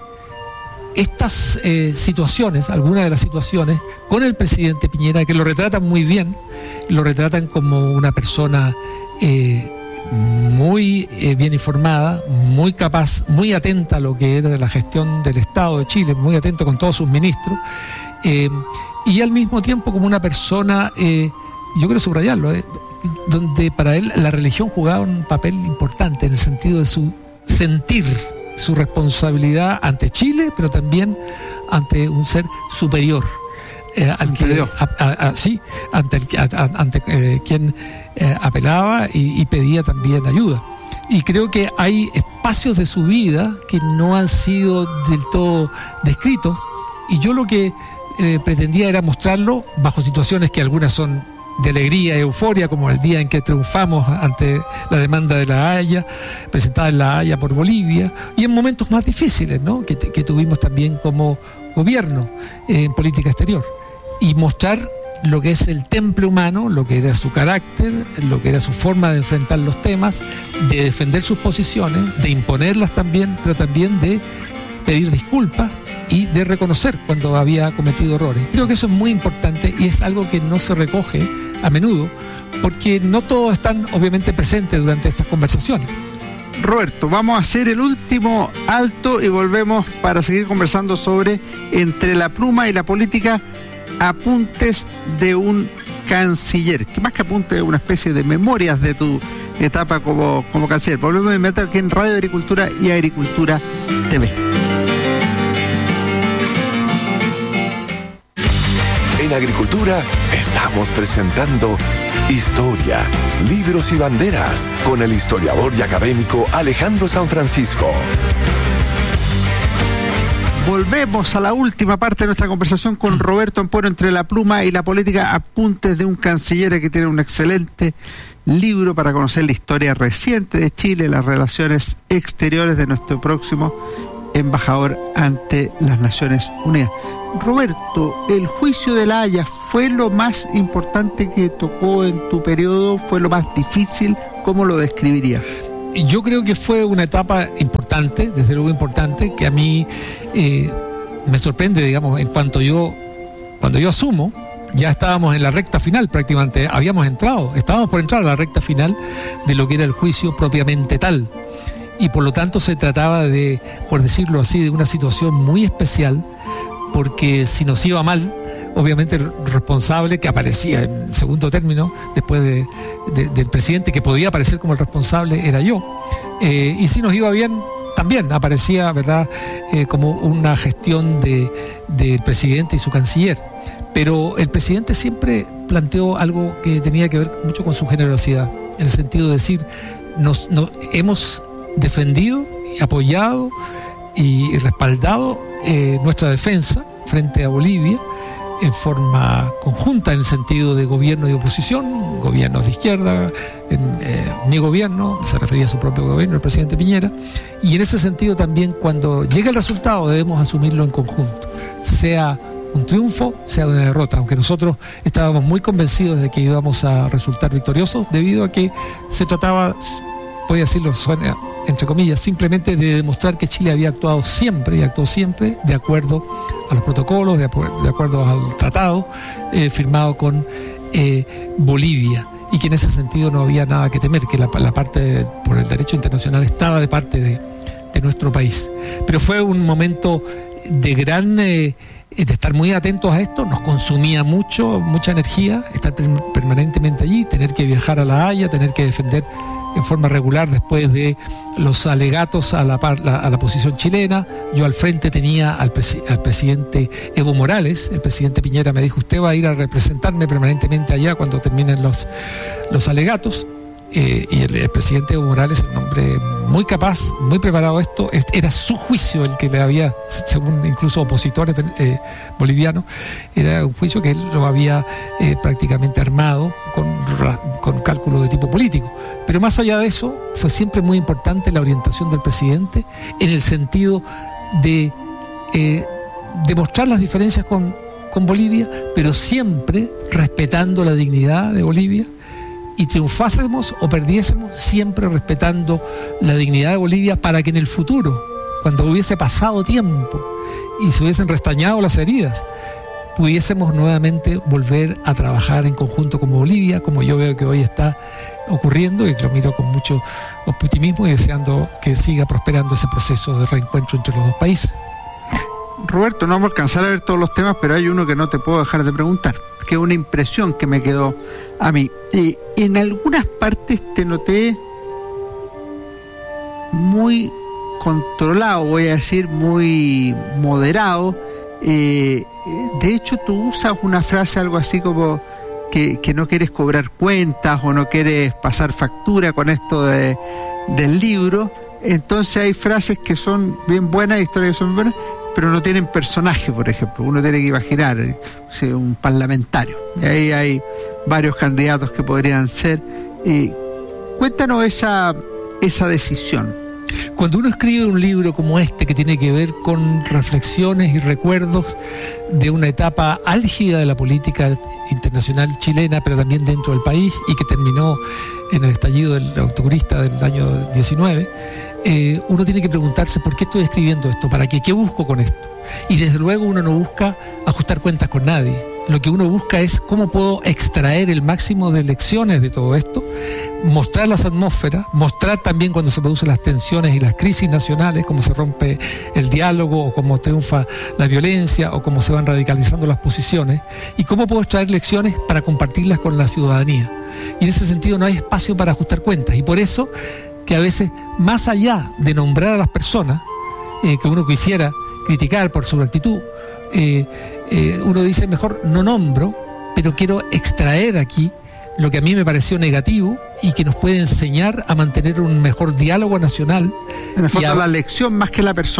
estas eh, situaciones, algunas de las situaciones, con el presidente Piñera, que lo retratan muy bien, lo retratan como una persona eh, muy eh, bien informada, muy capaz, muy atenta a lo que era la gestión del Estado de Chile, muy atento con todos sus ministros, eh, y al mismo tiempo como una persona, eh, yo quiero subrayarlo, eh, donde para él la religión jugaba un papel importante en el sentido de su sentir, su responsabilidad ante Chile, pero también ante un ser superior. Eh, al que, a, a, a, sí, ante, el, a, ante eh, quien eh, apelaba y, y pedía también ayuda. Y creo que hay espacios de su vida que no han sido del todo descritos, y yo lo que eh, pretendía era mostrarlo bajo situaciones que algunas son de alegría y euforia, como el día en que triunfamos ante la demanda de La Haya, presentada en La Haya por Bolivia, y en momentos más difíciles, ¿no?, que, que tuvimos también como gobierno eh, en política exterior, y mostrar lo que es el temple humano, lo que era su carácter, lo que era su forma de enfrentar los temas, de defender sus posiciones, de imponerlas también, pero también de pedir disculpas y de reconocer cuando había cometido errores. Creo que eso es muy importante y es algo que no se recoge a menudo, porque no todos están obviamente presentes durante estas conversaciones. Roberto, vamos a hacer el último alto y volvemos para seguir conversando sobre Entre la pluma y la política, apuntes de un canciller, que más que apuntes, una especie de memorias de tu etapa como, como canciller. Volvemos a inventar aquí en Radio Agricultura y Agricultura T V. En Agricultura estamos presentando Historia, Libros y Banderas con el historiador y académico Alejandro San Francisco. Volvemos a la última parte de nuestra conversación con Roberto Ampuero, Entre la pluma y la política, apuntes de un canciller que tiene un excelente libro para conocer la historia reciente de Chile, las relaciones exteriores de nuestro próximo embajador ante las Naciones Unidas. Roberto, ¿el juicio de La Haya fue lo más importante que tocó en tu periodo? ¿Fue lo más difícil? ¿Cómo lo describirías? Yo creo que fue una etapa importante, desde luego importante, que a mí eh, me sorprende, digamos, en cuanto yo, cuando yo asumo, ya estábamos en la recta final prácticamente, habíamos entrado, estábamos por entrar a la recta final de lo que era el juicio propiamente tal. Y por lo tanto se trataba de, por decirlo así, de una situación muy especial, porque si nos iba mal, obviamente el responsable que aparecía en segundo término después de, de, del presidente, que podía aparecer como el responsable, era yo. Eh, y si nos iba bien, también aparecía, ¿verdad?, eh, como una gestión de, del presidente y su canciller. Pero el presidente siempre planteó algo que tenía que ver mucho con su generosidad, en el sentido de decir, nos, nos hemos defendido, apoyado y respaldado eh, nuestra defensa frente a Bolivia en forma conjunta, en el sentido de gobierno y oposición, gobiernos de izquierda, en, eh, mi gobierno, se refería a su propio gobierno, el presidente Piñera, y en ese sentido también cuando llega el resultado debemos asumirlo en conjunto, sea un triunfo, sea una derrota, aunque nosotros estábamos muy convencidos de que íbamos a resultar victoriosos, debido a que se trataba, voy a decirlo, suena entre comillas, simplemente de demostrar que Chile había actuado siempre y actuó siempre de acuerdo a los protocolos, de, acu- de acuerdo al tratado eh, firmado con eh, Bolivia, y que en ese sentido no había nada que temer, que la, la parte de, por el derecho internacional estaba de parte de, de nuestro país. Pero fue un momento de gran eh, de estar muy atentos a esto, nos consumía mucho, mucha energía, estar per- permanentemente allí, tener que viajar a La Haya, tener que defender en forma regular después de los alegatos a la, par, la, a la posición chilena. Yo al frente tenía al, presi- al presidente Evo Morales. El presidente Piñera me dijo, usted va a ir a representarme permanentemente allá cuando terminen los, los alegatos. Eh, y el, el presidente Evo Morales, un hombre muy capaz, muy preparado a esto, era su juicio el que le había, según incluso opositores eh, bolivianos, era un juicio que él lo había eh, prácticamente armado con, con cálculo de tipo político. Pero más allá de eso, fue siempre muy importante la orientación del presidente en el sentido de eh, demostrar las diferencias con, con Bolivia, pero siempre respetando la dignidad de Bolivia, y triunfásemos o perdiésemos, siempre respetando la dignidad de Bolivia, para que en el futuro, cuando hubiese pasado tiempo y se hubiesen restañado las heridas, pudiésemos nuevamente volver a trabajar en conjunto como Bolivia, como yo veo que hoy está ocurriendo, y que lo miro con mucho optimismo y deseando que siga prosperando ese proceso de reencuentro entre los dos países. Roberto, no vamos a alcanzar a ver todos los temas, pero hay uno que no te puedo dejar de preguntar, que es una impresión que me quedó a mí. Eh, en algunas partes te noté muy controlado, voy a decir, muy moderado. Eh, de hecho, tú usas una frase algo así como que, que no quieres cobrar cuentas o no quieres pasar factura con esto de, del libro. Entonces hay frases que son bien buenas, historias que son bien buenas, pero no tienen personaje, por ejemplo. Uno tiene que imaginar eh, un parlamentario. Y ahí hay varios candidatos que podrían ser. Eh, cuéntanos esa, esa decisión. Cuando uno escribe un libro como este, que tiene que ver con reflexiones y recuerdos de una etapa álgida de la política internacional chilena, pero también dentro del país, y que terminó en el estallido del autogurista del año diecinueve, eh, uno tiene que preguntarse por qué estoy escribiendo esto, para qué, qué busco con esto. Y desde luego uno no busca ajustar cuentas con nadie. Lo que uno busca es cómo puedo extraer el máximo de lecciones de todo esto, mostrar las atmósferas, mostrar también cuando se producen las tensiones y las crisis nacionales, cómo se rompe el diálogo, o cómo triunfa la violencia, o cómo se van radicalizando las posiciones, y cómo puedo extraer lecciones para compartirlas con la ciudadanía. Y en ese sentido no hay espacio para ajustar cuentas, y por eso que a veces, más allá de nombrar a las personas eh, que uno quisiera criticar por su actitud, eh, eh, uno dice, mejor no nombro, pero quiero extraer aquí lo que a mí me pareció negativo y que nos puede enseñar a mantener un mejor diálogo nacional. En el fondo, a la lección más que la persona.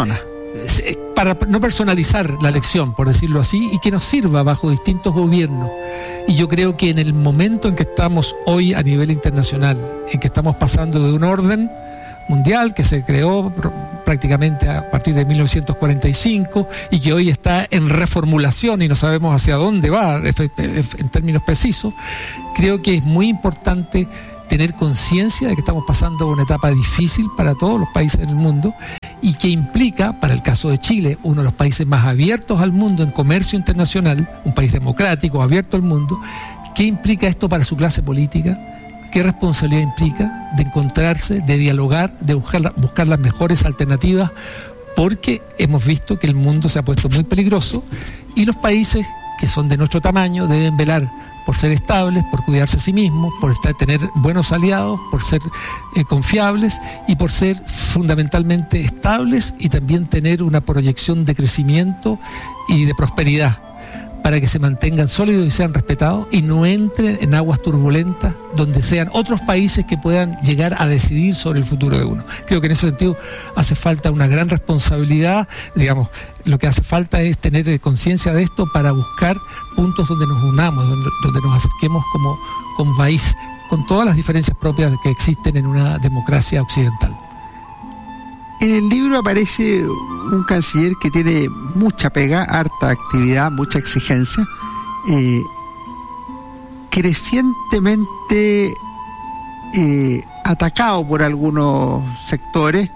para no personalizar la elección, por decirlo así, y que nos sirva bajo distintos gobiernos. Y yo creo que en el momento en que estamos hoy a nivel internacional, en que estamos pasando de un orden mundial que se creó prácticamente a partir de mil novecientos cuarenta y cinco y que hoy está en reformulación y no sabemos hacia dónde va, esto en términos precisos, creo que es muy importante tener conciencia de que estamos pasando una etapa difícil para todos los países del mundo y que implica, para el caso de Chile, uno de los países más abiertos al mundo en comercio internacional, un país democrático, abierto al mundo. ¿Qué implica esto para su clase política? ¿Qué responsabilidad implica de encontrarse, de dialogar, de buscar, buscar las mejores alternativas? Porque hemos visto que el mundo se ha puesto muy peligroso y los países que son de nuestro tamaño deben velar por ser estables, por cuidarse a sí mismos, por estar, tener buenos aliados, por ser eh, confiables y por ser fundamentalmente estables y también tener una proyección de crecimiento y de prosperidad, para que se mantengan sólidos y sean respetados y no entren en aguas turbulentas donde sean otros países que puedan llegar a decidir sobre el futuro de uno. Creo que en ese sentido hace falta una gran responsabilidad, digamos, lo que hace falta es tener conciencia de esto para buscar puntos donde nos unamos, donde, donde nos acerquemos como, como país, con todas las diferencias propias que existen en una democracia occidental. En el libro aparece un canciller que tiene mucha pega, harta actividad, mucha exigencia, eh, crecientemente eh, atacado por algunos sectores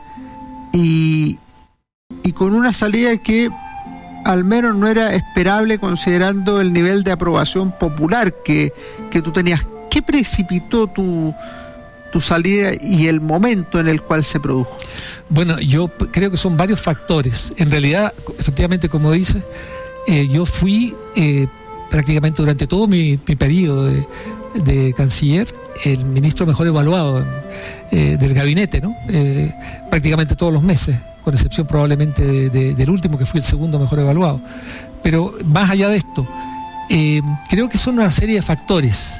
y, y con una salida que al menos no era esperable considerando el nivel de aprobación popular que, que tú tenías. ¿Qué precipitó tu... tu salida y el momento en el cual se produjo? Bueno, yo creo que son varios factores. En realidad, efectivamente, como dices, eh, yo fui eh, prácticamente durante todo mi, mi periodo de, de canciller el ministro mejor evaluado eh, del gabinete, ¿no? Eh, prácticamente todos los meses, con excepción probablemente de, de, del último, que fui el segundo mejor evaluado. Pero más allá de esto, eh, creo que son una serie de factores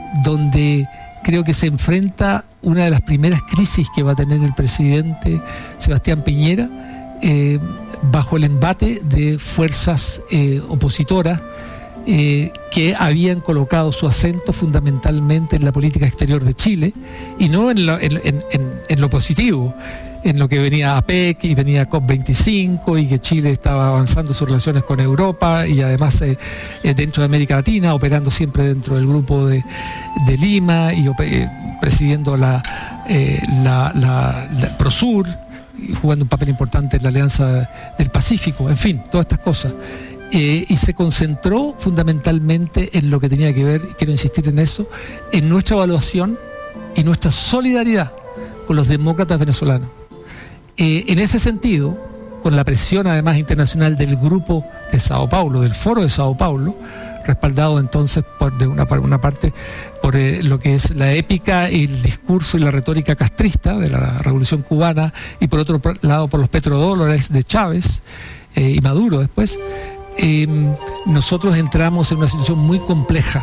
donde creo que se enfrenta una de las primeras crisis que va a tener el presidente Sebastián Piñera, eh, bajo el embate de fuerzas eh, opositoras eh, que habían colocado su acento fundamentalmente en la política exterior de Chile y no en lo, en, en, en, en lo positivo, en lo que venía A P E C y venía COP veinticinco y que Chile estaba avanzando sus relaciones con Europa y además eh, eh, dentro de América Latina, operando siempre dentro del grupo de, de Lima y eh, presidiendo la, eh, la, la, la Prosur y jugando un papel importante en la Alianza del Pacífico, en fin, todas estas cosas. Eh, y se concentró fundamentalmente en lo que tenía que ver, y quiero insistir en eso, en nuestra evaluación y nuestra solidaridad con los demócratas venezolanos. Eh, en ese sentido, con la presión además internacional del grupo de Sao Paulo, del Foro de Sao Paulo, respaldado entonces por, de una, por una parte por eh, lo que es la épica y el discurso y la retórica castrista de la Revolución Cubana y por otro lado por los petrodólares de Chávez eh, y Maduro después, eh, nosotros entramos en una situación muy compleja.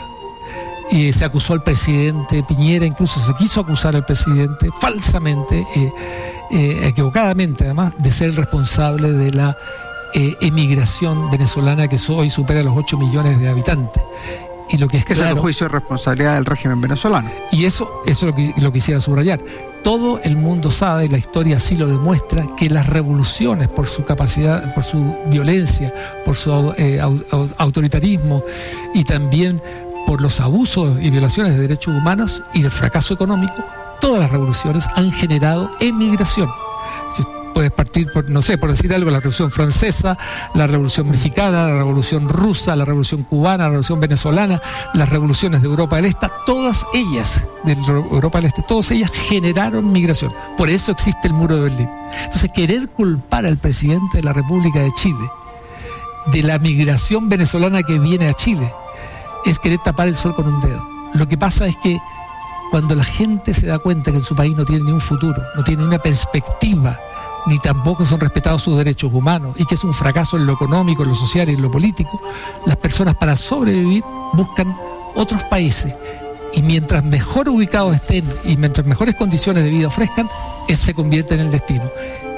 Y se acusó al presidente Piñera, incluso se quiso acusar al presidente falsamente, eh, eh, equivocadamente además, de ser el responsable de la eh, emigración venezolana que hoy supera los ocho millones de habitantes. Y lo que es que claro, es el juicio de responsabilidad del régimen venezolano. Y eso, eso es lo que lo quisiera subrayar. Todo el mundo sabe, la historia así lo demuestra, que las revoluciones, por su capacidad, por su violencia, por su eh, autoritarismo y también por los abusos y violaciones de derechos humanos y el fracaso económico, todas las revoluciones han generado emigración. Si puedes partir por, no sé, por decir algo, la Revolución Francesa, la Revolución Mexicana, la Revolución Rusa, la Revolución Cubana, la Revolución Venezolana, las revoluciones de Europa del Este, todas ellas, de Europa del Este, todas ellas generaron migración. Por eso existe el Muro de Berlín. Entonces, querer culpar al presidente de la República de Chile de la migración venezolana que viene a Chile es querer tapar el sol con un dedo. Lo que pasa es que cuando la gente se da cuenta que en su país no tiene ni un futuro, no tiene una perspectiva, ni tampoco son respetados sus derechos humanos, y que es un fracaso en lo económico, en lo social y en lo político, las personas para sobrevivir buscan otros países. Y mientras mejor ubicados estén y mientras mejores condiciones de vida ofrezcan, se convierte en el destino.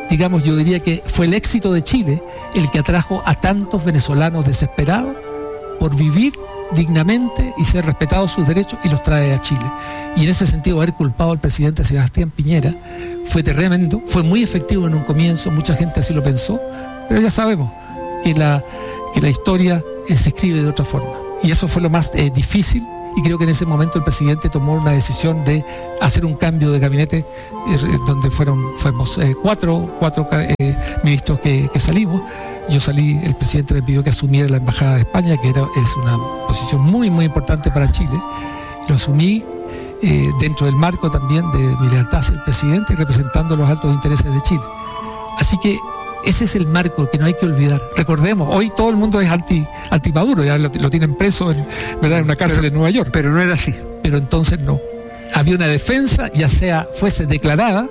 digamos, yo diría que fue el éxito de Chile el que atrajo a tantos venezolanos desesperados por vivir dignamente y ser respetados sus derechos, y los trae a Chile. Y en ese sentido, haber culpado al presidente Sebastián Piñera fue tremendo, fue muy efectivo en un comienzo, mucha gente así lo pensó, pero ya sabemos que la, que la historia eh, se escribe de otra forma. Y eso fue lo más eh, difícil, y creo que en ese momento el presidente tomó una decisión de hacer un cambio de gabinete, eh, donde fueron fuimos eh, cuatro, cuatro eh, ministros que, que salimos. Yo salí, el presidente me pidió que asumiera la Embajada de España, que era, es una posición muy, muy importante para Chile. Lo asumí eh, dentro del marco también de mi lealtad hacia el presidente y representando los altos intereses de Chile. Así que ese es el marco que no hay que olvidar. Recordemos, hoy todo el mundo es anti, anti Maduro, ya lo, lo tienen preso en, ¿verdad?, en una cárcel pero, en Nueva York. Pero no era así. Pero entonces no. Había una defensa, ya sea fuese declarada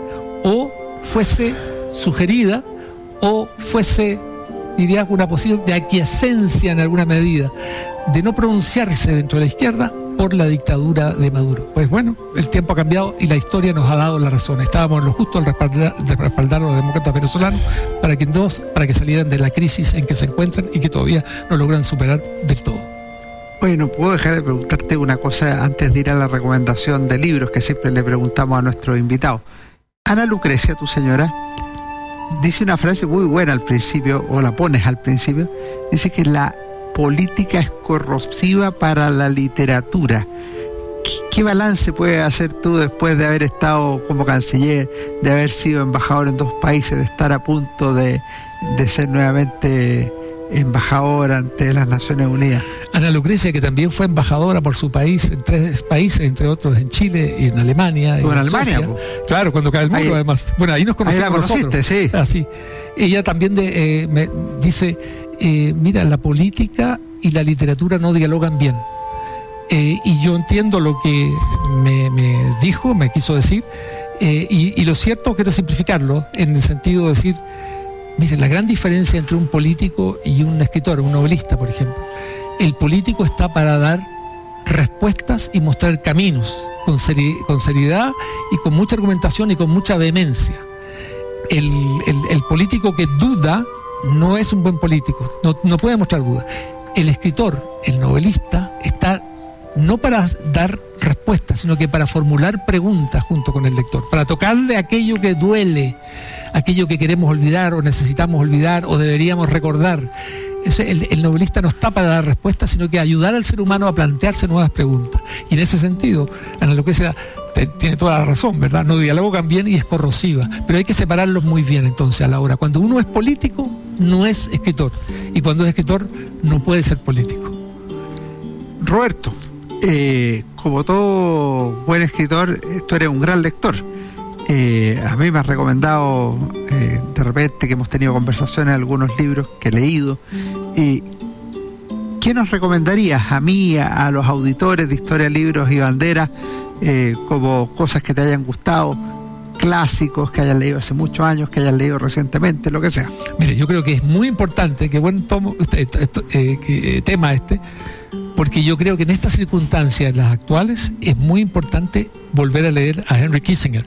o fuese sugerida o fuese, diría, una posición de aquiescencia en alguna medida, de no pronunciarse dentro de la izquierda por la dictadura de Maduro. Pues bueno, el tiempo ha cambiado y la historia nos ha dado la razón. Estábamos en lo justo al respaldar, de respaldar a los demócratas venezolanos para que, dos, para que salieran de la crisis en que se encuentran y que todavía no logran superar del todo. Oye, no puedo dejar de preguntarte una cosa antes de ir a la recomendación de libros que siempre le preguntamos a nuestros invitados. Ana Lucrecia, tu señora, dice una frase muy buena al principio, o la pones al principio, dice que la política es corrosiva para la literatura. ¿Qué, qué balance puedes hacer tú después de haber estado como canciller, de haber sido embajador en dos países, de estar a punto de, de ser nuevamente embajador ante las Naciones Unidas? Ana Lucrecia, que también fue embajadora por su país en tres países, entre otros en Chile y en Alemania. ¿Tú en, en Alemania? Pues. Claro, cuando cae el muro, ahí, además. Bueno, ahí nos conocimos. Ahí la conociste, sí. Así. Ella también de, eh, me dice, eh, mira, la política y la literatura no dialogan bien. Eh, y yo entiendo lo que me, me dijo, me quiso decir, eh, y, y lo cierto, quiero simplificarlo, en el sentido de decir, miren, la gran diferencia entre un político y un escritor, un novelista, por ejemplo. El político está para dar respuestas y mostrar caminos con, seri- con seriedad y con mucha argumentación y con mucha vehemencia. El, el, el político que duda no es un buen político, no, no puede mostrar duda. El escritor, el novelista, está no para dar respuestas, sino que para formular preguntas junto con el lector, para tocarle aquello que duele, aquello que queremos olvidar o necesitamos olvidar o deberíamos recordar. El, el novelista no está para dar respuestas, sino que ayudar al ser humano a plantearse nuevas preguntas. Y en ese sentido, Ana Lucrecia tiene toda la razón, ¿verdad? No dialogan bien y es corrosiva, pero hay que separarlos muy bien entonces a la hora. Cuando uno es político, no es escritor, y cuando es escritor, no puede ser político. Roberto, eh, como todo buen escritor, tú eres un gran lector. Eh, a mí me has recomendado eh, de repente que hemos tenido conversaciones, algunos libros que he leído. Eh, ¿Qué nos recomendarías a mí, a, a los auditores de Historia, Libros y Banderas, eh, como cosas que te hayan gustado, clásicos que hayas leído hace muchos años, que hayas leído recientemente, lo que sea? Mire, yo creo que es muy importante, que buen tomo, esto, esto, eh, que, tema este, porque yo creo que en estas circunstancias, las actuales, es muy importante volver a leer a Henry Kissinger.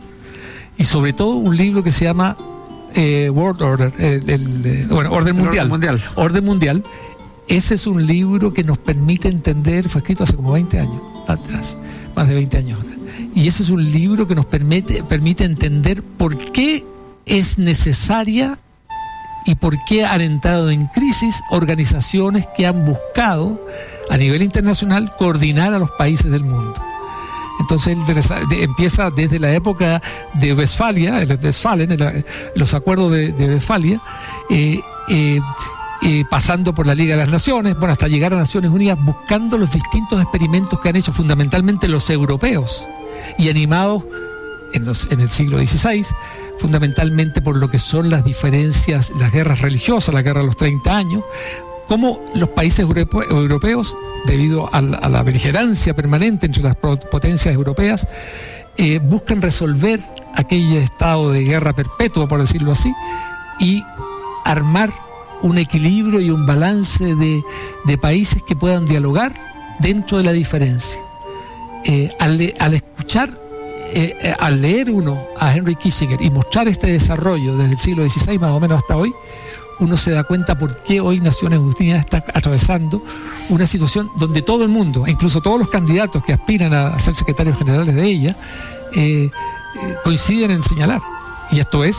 Y sobre todo un libro que se llama eh, World Order, el, el, eh, bueno, Orden Mundial. Orden Mundial. Orden Mundial. Ese es un libro que nos permite entender, fue escrito hace como veinte años atrás, más de veinte años atrás. Y ese es un libro que nos permite, permite entender por qué es necesaria y por qué han entrado en crisis organizaciones que han buscado a nivel internacional coordinar a los países del mundo. Entonces él empieza desde la época de Westfalia, de Westfalen, los acuerdos de, de Westfalia, eh, eh, eh, pasando por la Liga de las Naciones, bueno, hasta llegar a Naciones Unidas, buscando los distintos experimentos que han hecho fundamentalmente los europeos y animados en, los, en el siglo dieciséis, fundamentalmente por lo que son las diferencias, las guerras religiosas, la guerra de los treinta años, cómo los países europe- europeos, debido a la, a la beligerancia permanente entre las potencias europeas, eh, buscan resolver aquel estado de guerra perpetua, por decirlo así, y armar un equilibrio y un balance de, de países que puedan dialogar dentro de la diferencia. Eh, al, al escuchar eh, eh, al leer uno a Henry Kissinger y mostrar este desarrollo desde el siglo dieciséis más o menos hasta hoy, uno se da cuenta por qué hoy Naciones Unidas está atravesando una situación donde todo el mundo, incluso todos los candidatos que aspiran a ser secretarios generales de ella, eh, eh, coinciden en señalar. Y esto es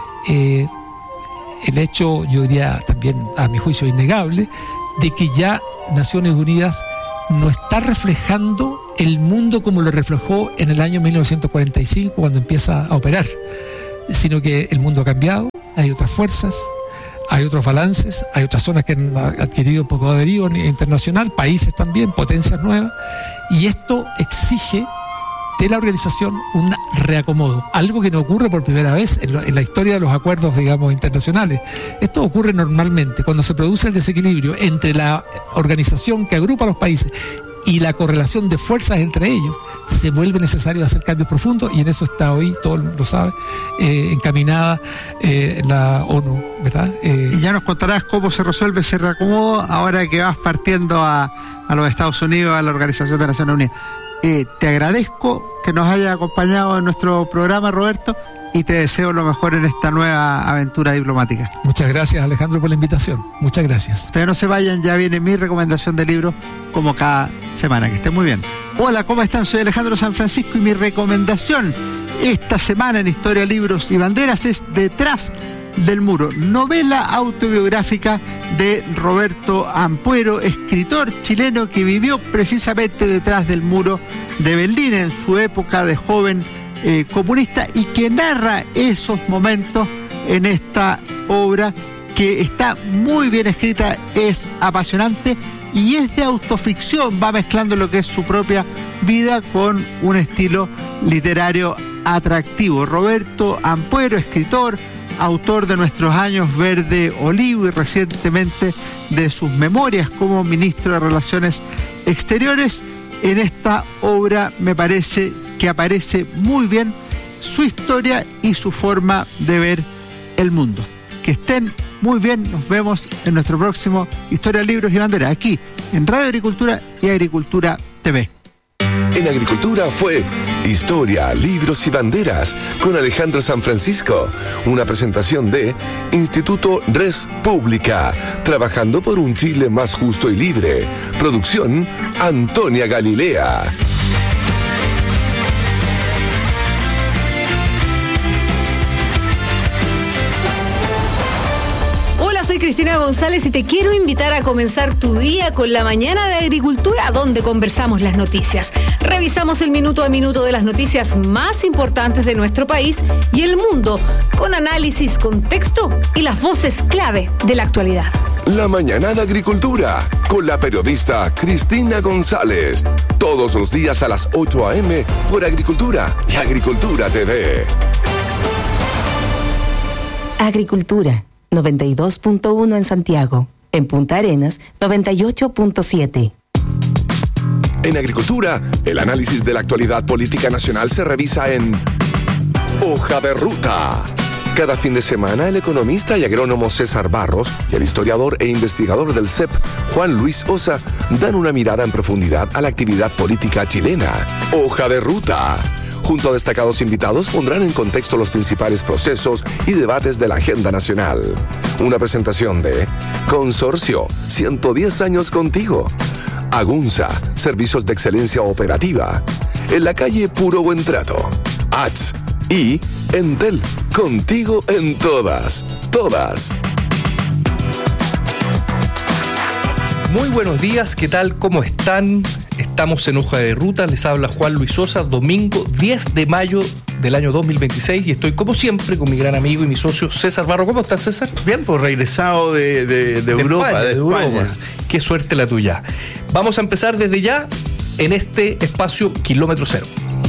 eh, el hecho, yo diría también a mi juicio innegable, de que ya Naciones Unidas no está reflejando el mundo como lo reflejó en el año mil novecientos cuarenta y cinco cuando empieza a operar, sino que el mundo ha cambiado, hay otras fuerzas, hay otros balances, hay otras zonas que han adquirido un poco de derivo internacional, países también, potencias nuevas, y esto exige de la organización un reacomodo, algo que no ocurre por primera vez en, lo, en la historia de los acuerdos, digamos, internacionales. Esto ocurre normalmente cuando se produce el desequilibrio entre la organización que agrupa a los países y la correlación de fuerzas entre ellos, se vuelve necesario hacer cambios profundos, y en eso está hoy, todo lo sabe, eh, encaminada eh, la ONU, ¿verdad? Eh, y ya nos contarás cómo se resuelve ese reacomodo ahora que vas partiendo a, a los Estados Unidos, a la Organización de Naciones Unidas. Eh, te agradezco que nos hayas acompañado en nuestro programa, Roberto, y te deseo lo mejor en esta nueva aventura diplomática. Muchas gracias, Alejandro, por la invitación. Muchas gracias. Ustedes no se vayan, ya viene mi recomendación de libro como cada semana. Que estén muy bien. Hola, ¿cómo están? Soy Alejandro San Francisco y mi recomendación esta semana en Historia, Libros y Banderas es Detrás del Muro, novela autobiográfica de Roberto Ampuero, escritor chileno que vivió precisamente detrás del muro de Berlín en su época de joven eh, comunista, y que narra esos momentos en esta obra que está muy bien escrita, es apasionante y es de autoficción, va mezclando lo que es su propia vida con un estilo literario atractivo. Roberto Ampuero, escritor, autor de Nuestros Años Verde Olivo y recientemente de sus memorias como ministro de Relaciones Exteriores. En esta obra me parece que aparece muy bien su historia y su forma de ver el mundo. Que estén muy bien, nos vemos en nuestro próximo Historia, Libros y Banderas, aquí en Radio Agricultura y Agricultura T V. En Agricultura fue Historia, Libros y Banderas con Alejandro San Francisco, una presentación de Instituto Res Pública, trabajando por un Chile más justo y libre. Producción Antonia Galilea. Soy Cristina González y te quiero invitar a comenzar tu día con la mañana de Agricultura, donde conversamos las noticias. Revisamos el minuto a minuto de las noticias más importantes de nuestro país y el mundo, con análisis, contexto y las voces clave de la actualidad. La mañana de Agricultura, con la periodista Cristina González. Todos los días a las ocho a eme por Agricultura y Agricultura T V. Agricultura noventa y dos punto uno en Santiago. En Punta Arenas, noventa y ocho punto siete. En Agricultura, el análisis de la actualidad política nacional se revisa en Hoja de Ruta. Cada fin de semana, el economista y agrónomo César Barros y el historiador e investigador del C E P, Juan Luis Osa, dan una mirada en profundidad a la actividad política chilena. Hoja de Ruta. Junto a destacados invitados pondrán en contexto los principales procesos y debates de la agenda nacional. Una presentación de Consorcio, ciento diez años contigo. Agunza, servicios de excelencia operativa. En la calle Puro Buen Trato. A T S y Entel, contigo en todas, todas. Muy buenos días, ¿qué tal? ¿Cómo están? Estamos en Hoja de Ruta, les habla Juan Luis Sosa, domingo diez de mayo del año dos mil veintiséis, y estoy como siempre con mi gran amigo y mi socio César Barro. ¿Cómo estás, César? Bien, pues regresado de, de, de, de Europa, España, de, de España. Europa. Qué suerte la tuya. Vamos a empezar desde ya en este espacio Kilómetro Cero.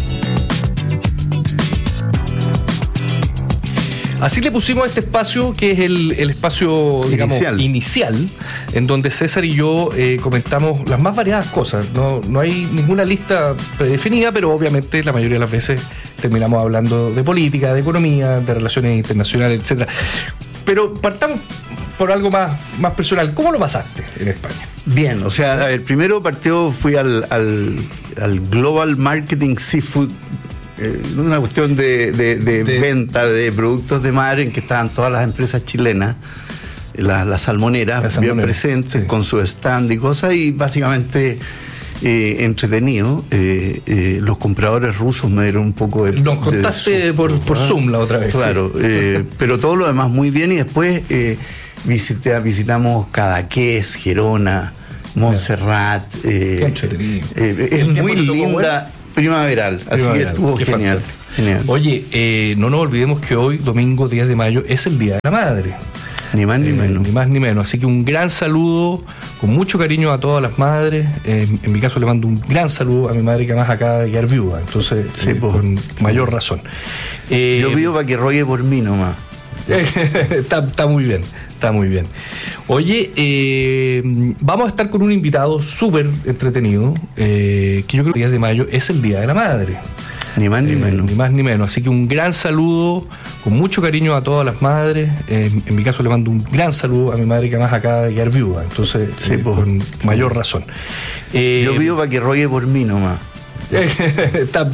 Así le pusimos a este espacio, que es el, el espacio, digamos, inicial. inicial, en donde César y yo eh, comentamos las más variadas cosas. No, no hay ninguna lista predefinida, pero obviamente la mayoría de las veces terminamos hablando de política, de economía, de relaciones internacionales, etcétera. Pero partamos por algo más, más personal. ¿Cómo lo pasaste en España? Bien, o sea, a ver, primero partió, fui al, al, al Global Marketing Seafood eh, una cuestión de, de, de, de venta de productos de mar en que estaban todas las empresas chilenas, las la salmoneras, la salmonera, bien presentes, sí, con su stand y cosas, y básicamente eh, entretenido. Eh, eh, los compradores rusos me dieron un poco de... Nos contaste de por, por Zoom la otra vez. Claro, sí. eh, pero todo lo demás muy bien, y después eh, visité, visitamos Cadaqués, Gerona, Montserrat. Eh, Qué entretenido. Eh, es muy linda, primaveral, así primaveral, que estuvo genial, genial. Oye, eh, no nos olvidemos que hoy, domingo diez de mayo, es el Día de la Madre. Ni más ni eh, menos. Ni más ni menos. Así que un gran saludo, con mucho cariño a todas las madres. Eh, en mi caso le mando un gran saludo a mi madre, que además acaba de quedar viuda. Entonces, sí, eh, pues, con mayor razón. Eh, Yo pido para que rogue por mí nomás. está, está muy bien, está muy bien. Oye, eh, vamos a estar con un invitado súper entretenido, eh, que yo creo que el diez de mayo es el Día de la Madre. Ni más ni eh, menos. Ni más ni menos. Así que un gran saludo, con mucho cariño a todas las madres. Eh, en mi caso le mando un gran saludo a mi madre, que además acaba de quedar viuda. Entonces, sí, eh, pues, con mayor razón. Eh, Yo pido para que rogue por mí nomás. está,